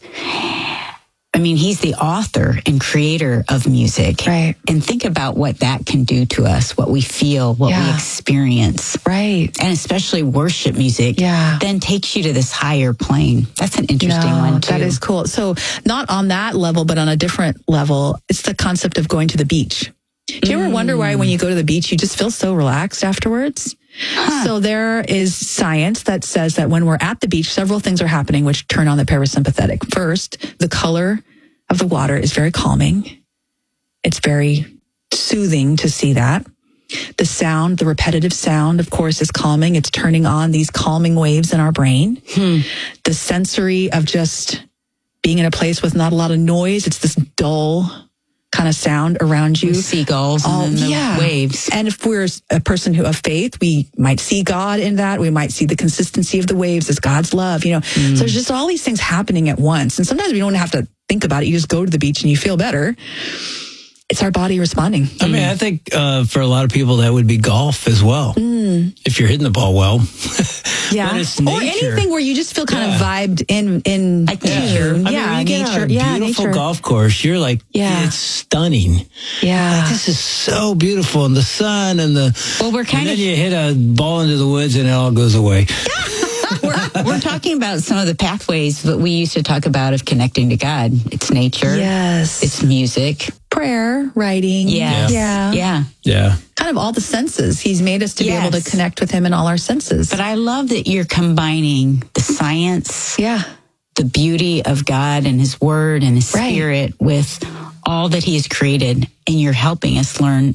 Speaker 13: I mean, He's the author and creator of music.
Speaker 11: Right.
Speaker 13: And think about what that can do to us, what we feel, what
Speaker 11: yeah.
Speaker 13: we experience.
Speaker 11: Right.
Speaker 13: And especially worship music
Speaker 11: yeah.
Speaker 13: then takes you to this higher plane. That's an interesting
Speaker 11: no,
Speaker 13: one, too.
Speaker 11: That is cool. So not on that level, but on a different level, it's the concept of going to the beach. Do you ever wonder why when you go to the beach, you just feel so relaxed afterwards? Huh. So there is science that says that when we're at the beach, several things are happening which turn on the parasympathetic. First, the color of the water is very calming. It's very soothing to see that. The sound, the repetitive sound, of course, is calming. It's turning on these calming waves in our brain.
Speaker 13: Hmm.
Speaker 11: The sensory of just being in a place with not a lot of noise. It's this dull kind of sound around you.
Speaker 13: With seagulls and
Speaker 11: oh,
Speaker 13: then the
Speaker 11: yeah.
Speaker 13: waves.
Speaker 11: And if we're a person who of faith, we might see God in that. We might see the consistency of the waves as God's love, you know. Mm. So there's just all these things happening at once. And sometimes we don't have to think about it. You just go to the beach and you feel better. It's our body responding.
Speaker 12: I mean, I think uh, for a lot of people that would be golf as well.
Speaker 11: Mm.
Speaker 12: If you're hitting the ball well.
Speaker 11: Yeah.
Speaker 12: But it's
Speaker 11: or
Speaker 12: nature.
Speaker 11: anything where you just feel kind
Speaker 12: yeah.
Speaker 11: of vibed in in
Speaker 13: like
Speaker 11: nature.
Speaker 12: Yeah, I mean,
Speaker 11: yeah,
Speaker 12: when you
Speaker 11: nature.
Speaker 12: get on a
Speaker 11: yeah,
Speaker 12: beautiful
Speaker 11: nature.
Speaker 12: golf course, you're like,
Speaker 11: yeah.
Speaker 12: it's stunning.
Speaker 11: Yeah.
Speaker 12: Like, this is so beautiful. And the sun and the...
Speaker 13: Well, we're kind
Speaker 12: and
Speaker 13: of...
Speaker 12: then you hit a ball into the woods and it all goes away.
Speaker 13: we're, we're talking about some of the pathways that we used to talk about of connecting to God. It's nature.
Speaker 11: Yes.
Speaker 13: It's music.
Speaker 11: Prayer, writing.
Speaker 13: Yes.
Speaker 11: Yeah.
Speaker 13: Yeah.
Speaker 12: Yeah.
Speaker 11: Kind of all the senses. He's made us to
Speaker 13: yes.
Speaker 11: be able to connect with Him in all our senses.
Speaker 13: But I love that you're combining the science,
Speaker 11: yeah,
Speaker 13: the beauty of God and His Word and His
Speaker 11: right.
Speaker 13: Spirit with all that He has created. And you're helping us learn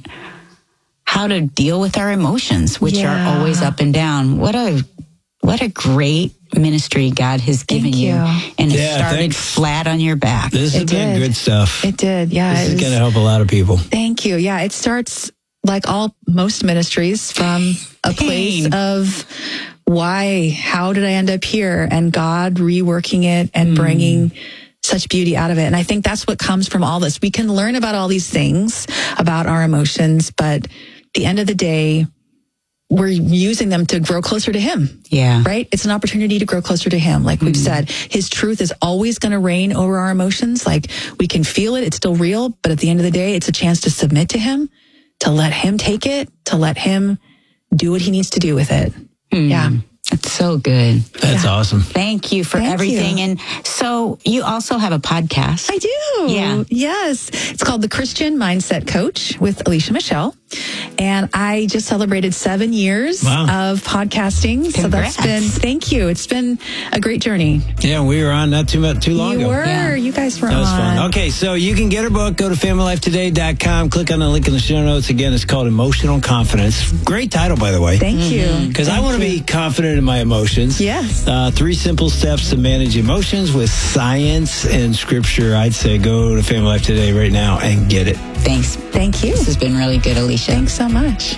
Speaker 13: how to deal with our emotions, which
Speaker 11: yeah.
Speaker 13: are always up and down. What a What a great ministry God has given
Speaker 11: Thank you.
Speaker 13: you. And it
Speaker 12: Yeah,
Speaker 13: started
Speaker 12: thanks.
Speaker 13: flat on your back.
Speaker 12: This has
Speaker 11: It
Speaker 12: been
Speaker 11: did.
Speaker 12: good stuff.
Speaker 11: It did, yeah.
Speaker 12: This
Speaker 11: it
Speaker 12: is
Speaker 11: was-
Speaker 12: going to help a lot of people.
Speaker 11: Thank you. Yeah, it starts like all most ministries from a place
Speaker 13: Pain.
Speaker 11: of why, how did I end up here? And God reworking it and mm. bringing such beauty out of it. And I think that's what comes from all this. We can learn about all these things, about our emotions, but at the end of the day, we're using them to grow closer to Him.
Speaker 13: Yeah.
Speaker 11: Right? It's an opportunity to grow closer to Him. Like we've mm. said, His truth is always going to reign over our emotions. Like we can feel it. It's still real. But at the end of the day, it's a chance to submit to Him, to let Him take it, to let Him do what He needs to do with it.
Speaker 13: Mm.
Speaker 11: Yeah.
Speaker 13: It's so good.
Speaker 12: That's
Speaker 11: yeah.
Speaker 12: awesome.
Speaker 13: Thank you for
Speaker 11: Thank
Speaker 13: everything.
Speaker 11: you.
Speaker 13: And so you also have a podcast.
Speaker 11: I do.
Speaker 13: Yeah.
Speaker 11: Yes. It's called The Christian Mindset Coach with Alicia Michelle. And I just celebrated seven years
Speaker 12: wow.
Speaker 11: of podcasting.
Speaker 13: Congrats.
Speaker 11: So that's been, thank you. It's been a great journey.
Speaker 12: Yeah, we were on not too much, too long
Speaker 11: you
Speaker 12: ago.
Speaker 11: were.
Speaker 13: Yeah.
Speaker 11: You guys were
Speaker 12: That was
Speaker 11: on.
Speaker 12: fun. Okay, so you can get her book. Go to family life today dot com. Click on the link in the show notes. Again, it's called Emotional Confidence. Great title, by the way.
Speaker 11: Thank mm-hmm. you.
Speaker 12: Because I want to be confident in my emotions.
Speaker 11: Yes.
Speaker 12: Uh, three simple steps to manage emotions with science and scripture. I'd say go to Family Life Today right now and get it.
Speaker 13: Thanks.
Speaker 11: Thank you.
Speaker 13: This has been really good, Alicia.
Speaker 11: Thanks so much.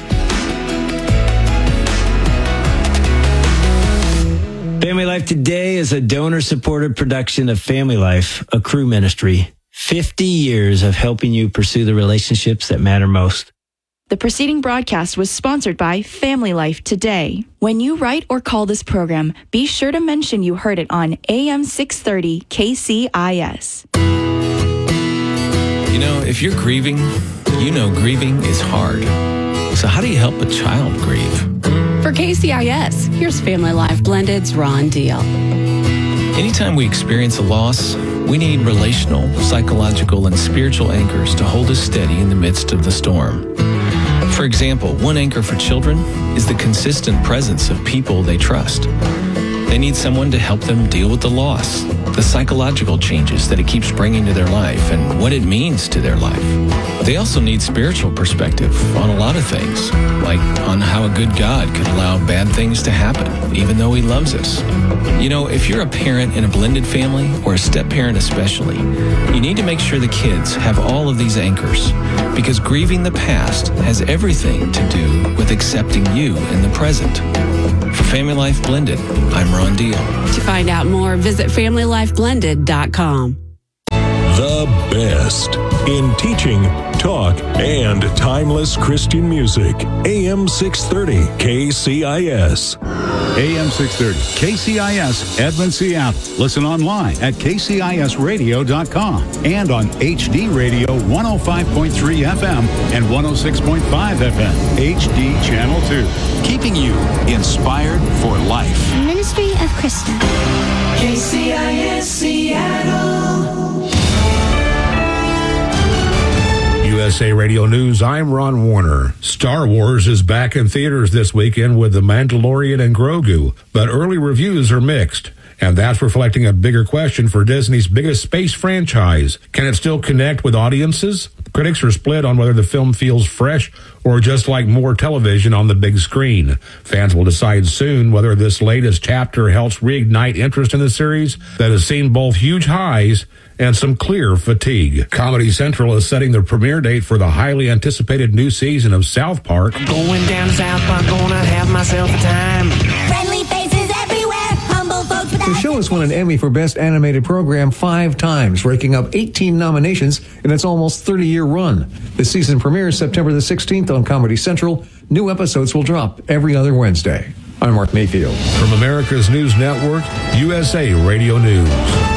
Speaker 12: Family Life Today is a donor-supported production of Family Life, a Crew ministry.
Speaker 8: fifty years of helping you pursue the relationships that matter most.
Speaker 4: The preceding broadcast was sponsored by Family Life Today. When you write or call this program, be sure to mention you heard it on A M six thirty K C I S.
Speaker 16: You know, if you're grieving, you know grieving is hard. So how do you help a child grieve?
Speaker 17: For K C I S, here's Family Life Blended's Ron Deal.
Speaker 16: Anytime we experience a loss, we need relational, psychological, and spiritual anchors to hold us steady in the midst of the storm. For example, one anchor for children is the consistent presence of people they trust. They need someone to help them deal with the loss, the psychological changes that it keeps bringing to their life, and what it means to their life. They also need spiritual perspective on a lot of things, like on how a good God could allow bad things to happen, even though He loves us. You know, if you're a parent in a blended family, or a step-parent especially, you need to make sure the kids have all of these anchors, because grieving the past has everything to do with accepting you in the present. For Family Life Blended, I'm Ron Deal.
Speaker 17: To find out more, visit family life blended dot com.
Speaker 18: The best in teaching, talk, and timeless Christian music. A M six thirty K C I S.
Speaker 19: A M six thirty K C I S, Edmond, Seattle. Listen online at K C I S radio dot com and on H D Radio one oh five point three F M and one oh six point five F M, H D Channel two. Keeping you inspired for life.
Speaker 20: Ministry of Krista.
Speaker 21: K C I S Seattle.
Speaker 22: U S A Radio News, I'm Ron Warner. Star Wars is back in theaters this weekend with The Mandalorian and Grogu, but early reviews are mixed. And that's reflecting a bigger question for Disney's biggest space franchise. Can it still connect with audiences? Critics are split on whether the film feels fresh or just like more television on the big screen. Fans will decide soon whether this latest chapter helps reignite interest in the series that has seen both huge highs and some clear fatigue. Comedy Central is setting the premiere date for the highly anticipated new season of South Park.
Speaker 21: I'm going down to South Park, gonna have myself a time.
Speaker 23: Friendly faces everywhere, humble folks without...
Speaker 24: The show has won an Emmy for Best Animated Program five times, raking up eighteen nominations in its almost thirty-year run. The season premieres September the sixteenth on Comedy Central. New episodes will drop every other Wednesday. I'm Mark Mayfield.
Speaker 22: From America's News Network, U S A Radio News.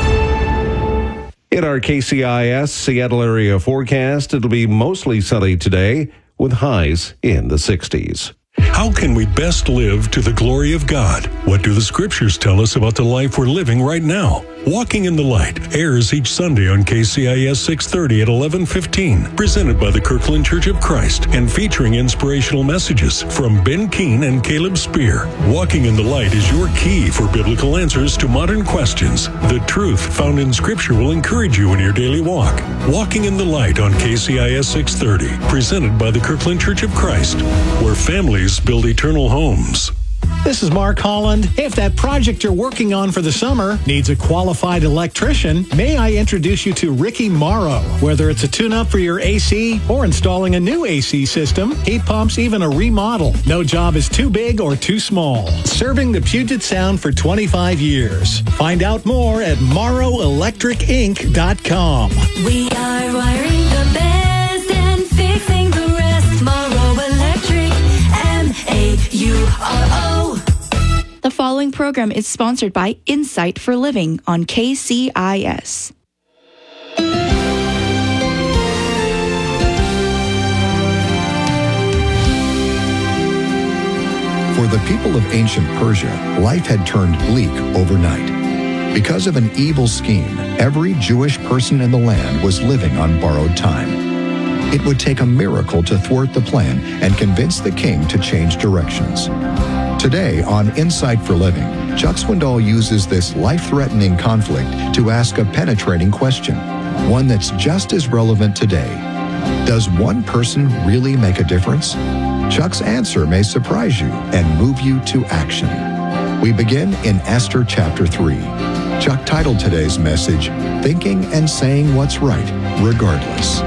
Speaker 5: In our K C I S Seattle area forecast, it'll be mostly sunny today with highs in the sixties.
Speaker 18: How can we best live to the glory of God? What do the scriptures tell us about the life we're living right now? Walking in the Light airs each Sunday on K C I S six thirty at eleven fifteen, presented by the Kirkland Church of Christ and featuring inspirational messages from Ben Keene and Caleb Spear. Walking in the Light is your key for biblical answers to modern questions. The truth found in Scripture will encourage you in your daily walk. Walking in the Light on K C I S six thirty, presented by the Kirkland Church of Christ, where families build eternal homes.
Speaker 9: This is Mark Holland. If that project you're working on for the summer needs a qualified electrician, may I introduce you to Ricky Morrow. Whether it's a tune-up for your A C or installing a new A C system, heat pumps, even a remodel, no job is too big or too small. Serving the Puget Sound for twenty-five years. Find out more at morrow electric inc dot com.
Speaker 21: We are wiring the best and fixing the rest. Morrow Electric, M A U R O.
Speaker 4: The following program is sponsored by Insight for Living on K C I S.
Speaker 25: For the people of ancient Persia, life had turned bleak overnight. Because of an evil scheme, every Jewish person in the land was living on borrowed time. It would take a miracle to thwart the plan and convince the king to change directions. Today on Insight for Living, Chuck Swindoll uses this life-threatening conflict to ask a penetrating question, one that's just as relevant today. Does one person really make a difference? Chuck's answer may surprise you and move you to action. We begin in Esther chapter three. Chuck titled today's message, Thinking and Saying What's Right, Regardless.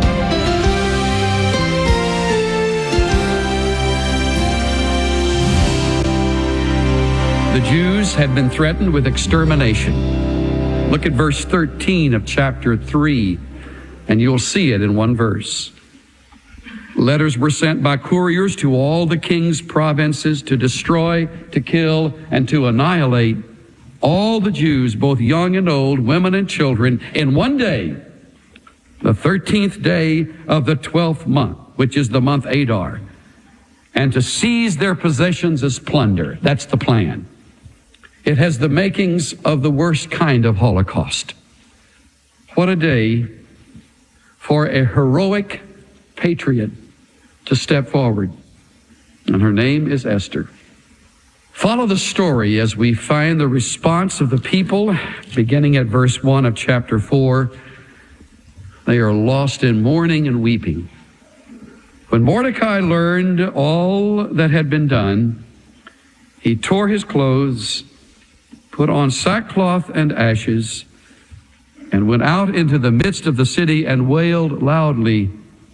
Speaker 26: The Jews had been threatened with extermination. Look at verse thirteen of chapter three. And you'll see it in one verse. Letters were sent by couriers to all the king's provinces to destroy, to kill, and to annihilate all the Jews, both young and old, women and children, in one day, the thirteenth day of the twelfth month, which is the month Adar, and to seize their possessions as plunder. That's the plan. It has the makings of the worst kind of Holocaust. What a day for a heroic patriot to step forward. And her name is Esther. Follow the story as we find the response of the people, beginning at verse one of chapter four. They are lost in mourning and weeping. When Mordecai learned all that had been done, he tore his clothes, put on sackcloth and ashes, and went out into the midst of the city and wailed loudly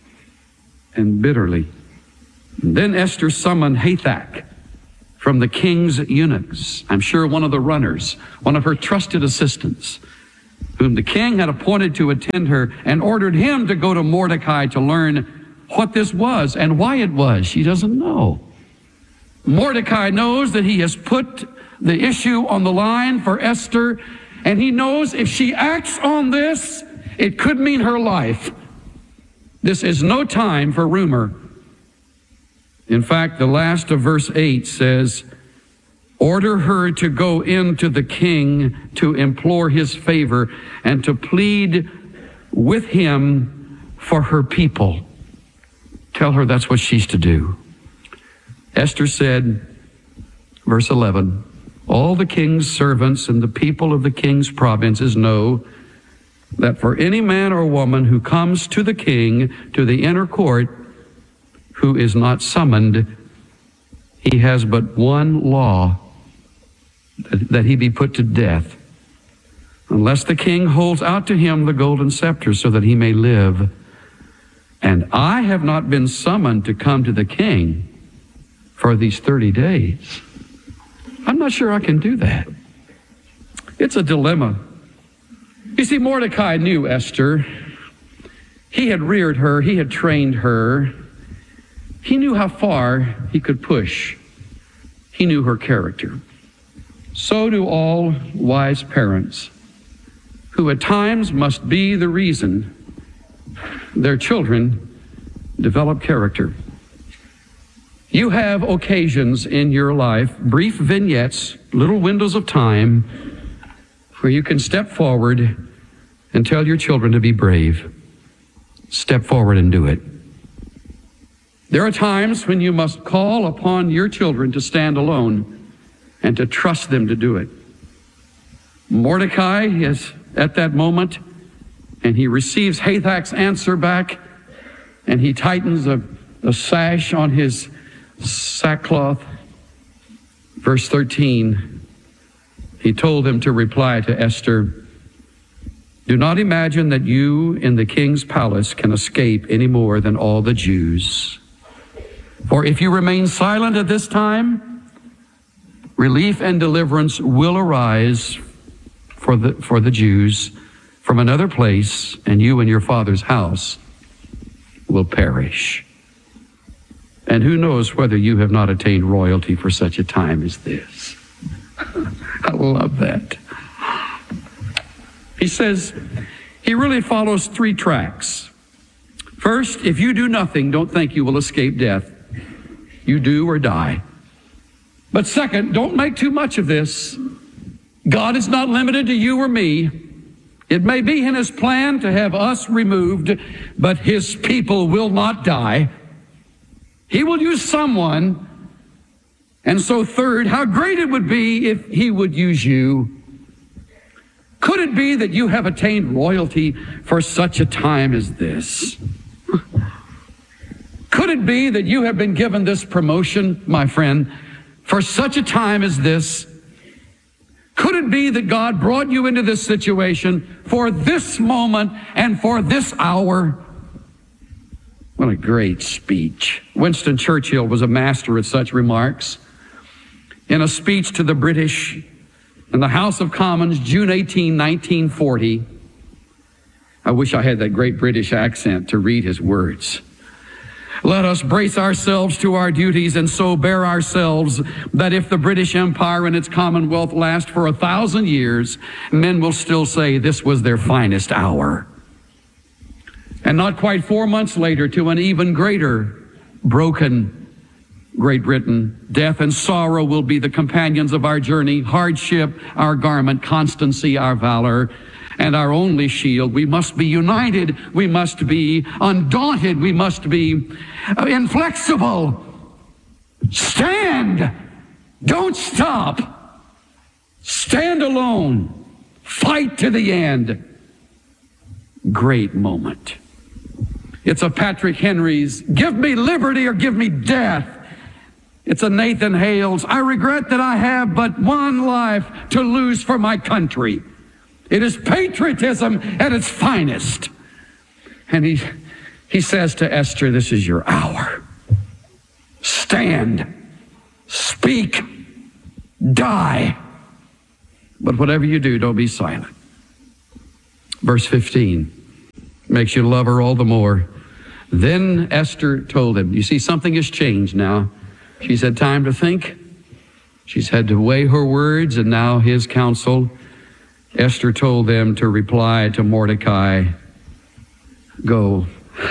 Speaker 26: and bitterly. And then Esther summoned Hathach from the king's eunuchs, I'm sure one of the runners, one of her trusted assistants, whom the king had appointed to attend her, and ordered him to go to Mordecai to learn what this was and why it was. She doesn't know. Mordecai knows that he has put the issue on the line for Esther, and he knows if she acts on this, it could mean her life. This is no time for rumor. In fact, the last of verse eight says, order her to go into the king to implore his favor and to plead with him for her people. Tell her that's what she's to do. Esther said, verse eleven, all the king's servants and the people of the king's provinces know that for any man or woman who comes to the king, to the inner court, who is not summoned, he has but one law, that, that he be put to death, unless the king holds out to him the golden scepter so that he may live. And I have not been summoned to come to the king for these thirty days. I'm not sure I can do that. It's a dilemma. You see, Mordecai knew Esther. He had reared her. He had trained her. He knew how far he could push. He knew her character. So do all wise parents, who at times must be the reason their children develop character. You have occasions in your life, brief vignettes, little windows of time, where you can step forward and tell your children to be brave. Step forward and do it. There are times when you must call upon your children to stand alone and to trust them to do it. Mordecai is at that moment, and he receives Hathach's answer back, and he tightens a, a sash on his sackcloth. Verse thirteen, he told them to reply to Esther, do not imagine that you in the king's palace can escape any more than all the Jews. For if you remain silent at this time, relief and deliverance will arise for the, for the Jews from another place, and you and your father's house will perish. And who knows whether you have not attained royalty for such a time as this. I love that. He says, he really follows three tracks. First, if you do nothing, don't think you will escape death. You do or die. But second, don't make too much of this. God is not limited to you or me. It may be in his plan to have us removed, but his people will not die. He will use someone. And so third, how great it would be if he would use you. Could it be that you have attained royalty for such a time as this? Could it be that you have been given this promotion, my friend, for such a time as this? Could it be that God brought you into this situation for this moment and for this hour? What a great speech. Winston Churchill was a master at such remarks. In a speech to the British in the House of Commons, June eighteenth, nineteen forty, I wish I had that great British accent to read his words. Let us brace ourselves to our duties and so bear ourselves that if the British Empire and its Commonwealth last for a thousand years, men will still say this was their finest hour. And not quite four months later, to an even greater broken Great Britain, death and sorrow will be the companions of our journey, hardship, our garment, constancy, our valor, and our only shield. We must be united. We must be undaunted. We must be inflexible. Stand. Don't stop. Stand alone. Fight to the end. Great moment. It's a Patrick Henry's, give me liberty or give me death. It's a Nathan Hale's, I regret that I have but one life to lose for my country. It is patriotism at its finest. And he, he says to Esther, this is your hour. Stand, speak, die. But whatever you do, don't be silent. Verse fifteen makes you love her all the more. Then Esther told him, you see, something has changed now. She's had time to think. She's had to weigh her words, and now his counsel. Esther told them to reply to Mordecai, go,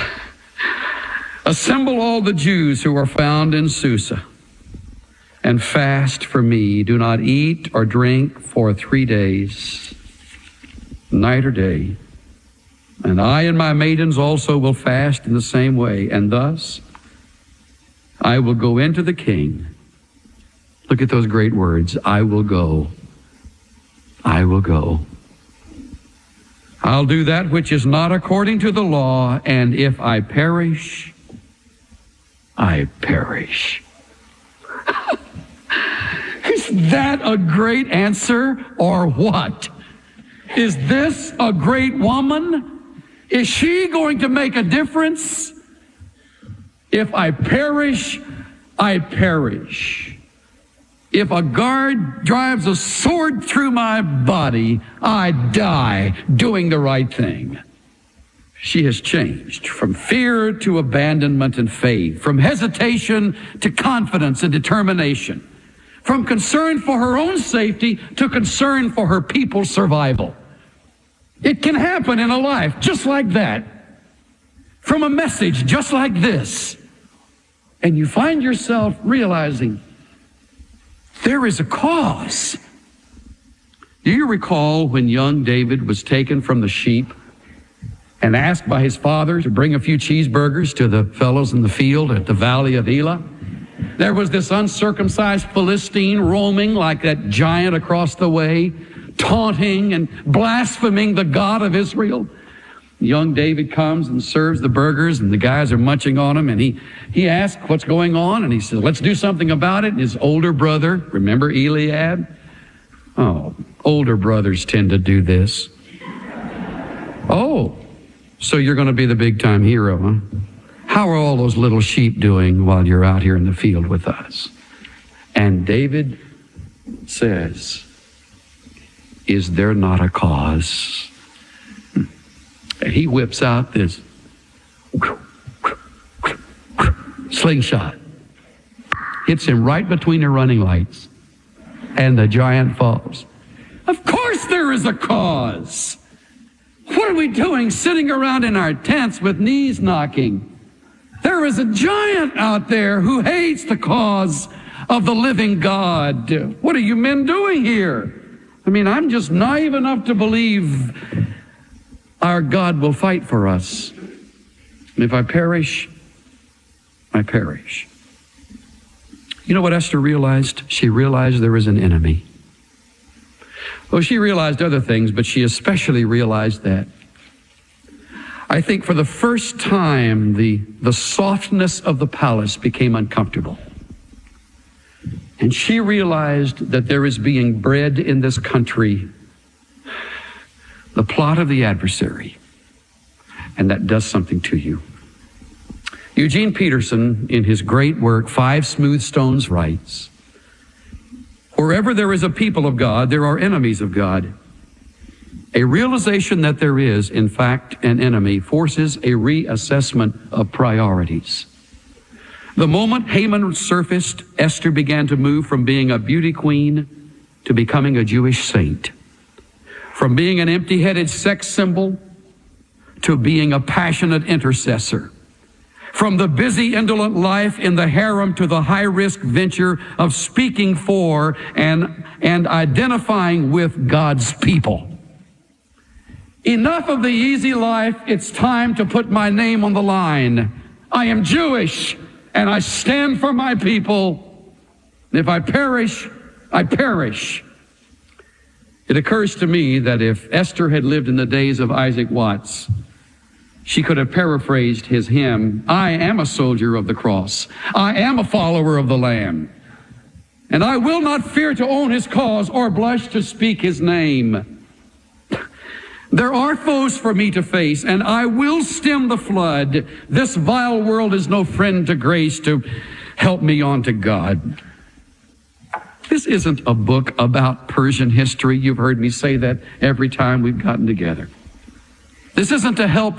Speaker 26: assemble all the Jews who are found in Susa, and fast for me. Do not eat or drink for three days, night or day. And I and my maidens also will fast in the same way. And thus I will go into the king. Look at those great words. I will go. I will go. I'll do that which is not according to the law, and if I perish, I perish. Is that a great answer or what? Is this a great woman? Is she going to make a difference? If I perish, I perish. If a guard drives a sword through my body, I die doing the right thing. She has changed from fear to abandonment and faith, from hesitation to confidence and determination, from concern for her own safety to concern for her people's survival. It can happen in a life just like that, from a message just like this. And you find yourself realizing there is a cause. Do you recall when young David was taken from the sheep and asked by his father to bring a few cheeseburgers to the fellows in the field at the valley of Elah? There was this uncircumcised Philistine roaming like that giant across the way, taunting and blaspheming the God of Israel. Young David comes and serves the burgers, and the guys are munching on him, and he, he asks what's going on, and he says, let's do something about it. And his older brother, remember Eliab? Oh, older brothers tend to do this. Oh, so you're going to be the big-time hero, huh? How are all those little sheep doing while you're out here in the field with us? And David says, is there not a cause? And he whips out this slingshot, hits him right between the running lights, and the giant falls. Of course there is a cause. What are we doing sitting around in our tents with knees knocking? There is a giant out there who hates the cause of the living God. What are you men doing here? I mean, I'm just naive enough to believe our God will fight for us. And if I perish, I perish. You know what Esther realized? She realized there is an enemy. Well, she realized other things, but she especially realized that. I think for the first time, the, the softness of the palace became uncomfortable. And she realized that there is being bred in this country the plot of the adversary, and that does something to you. Eugene Peterson, in his great work, Five Smooth Stones, writes, wherever there is a people of God, there are enemies of God. A realization that there is, in fact, an enemy forces a reassessment of priorities. The moment Haman surfaced, Esther began to move from being a beauty queen to becoming a Jewish saint. From being an empty-headed sex symbol to being a passionate intercessor. From the busy, indolent life in the harem to the high-risk venture of speaking for and, and identifying with God's people. Enough of the easy life. It's time to put my name on the line. I am Jewish, and I stand for my people. If I perish, I perish. It occurs to me that if Esther had lived in the days of Isaac Watts, she could have paraphrased his hymn, I am a soldier of the cross. I am a follower of the Lamb. And I will not fear to own his cause or blush to speak his name. There are foes for me to face, and I will stem the flood. This vile world is no friend to grace to help me on to God. This isn't a book about Persian history. You've heard me say that every time we've gotten together. This isn't to help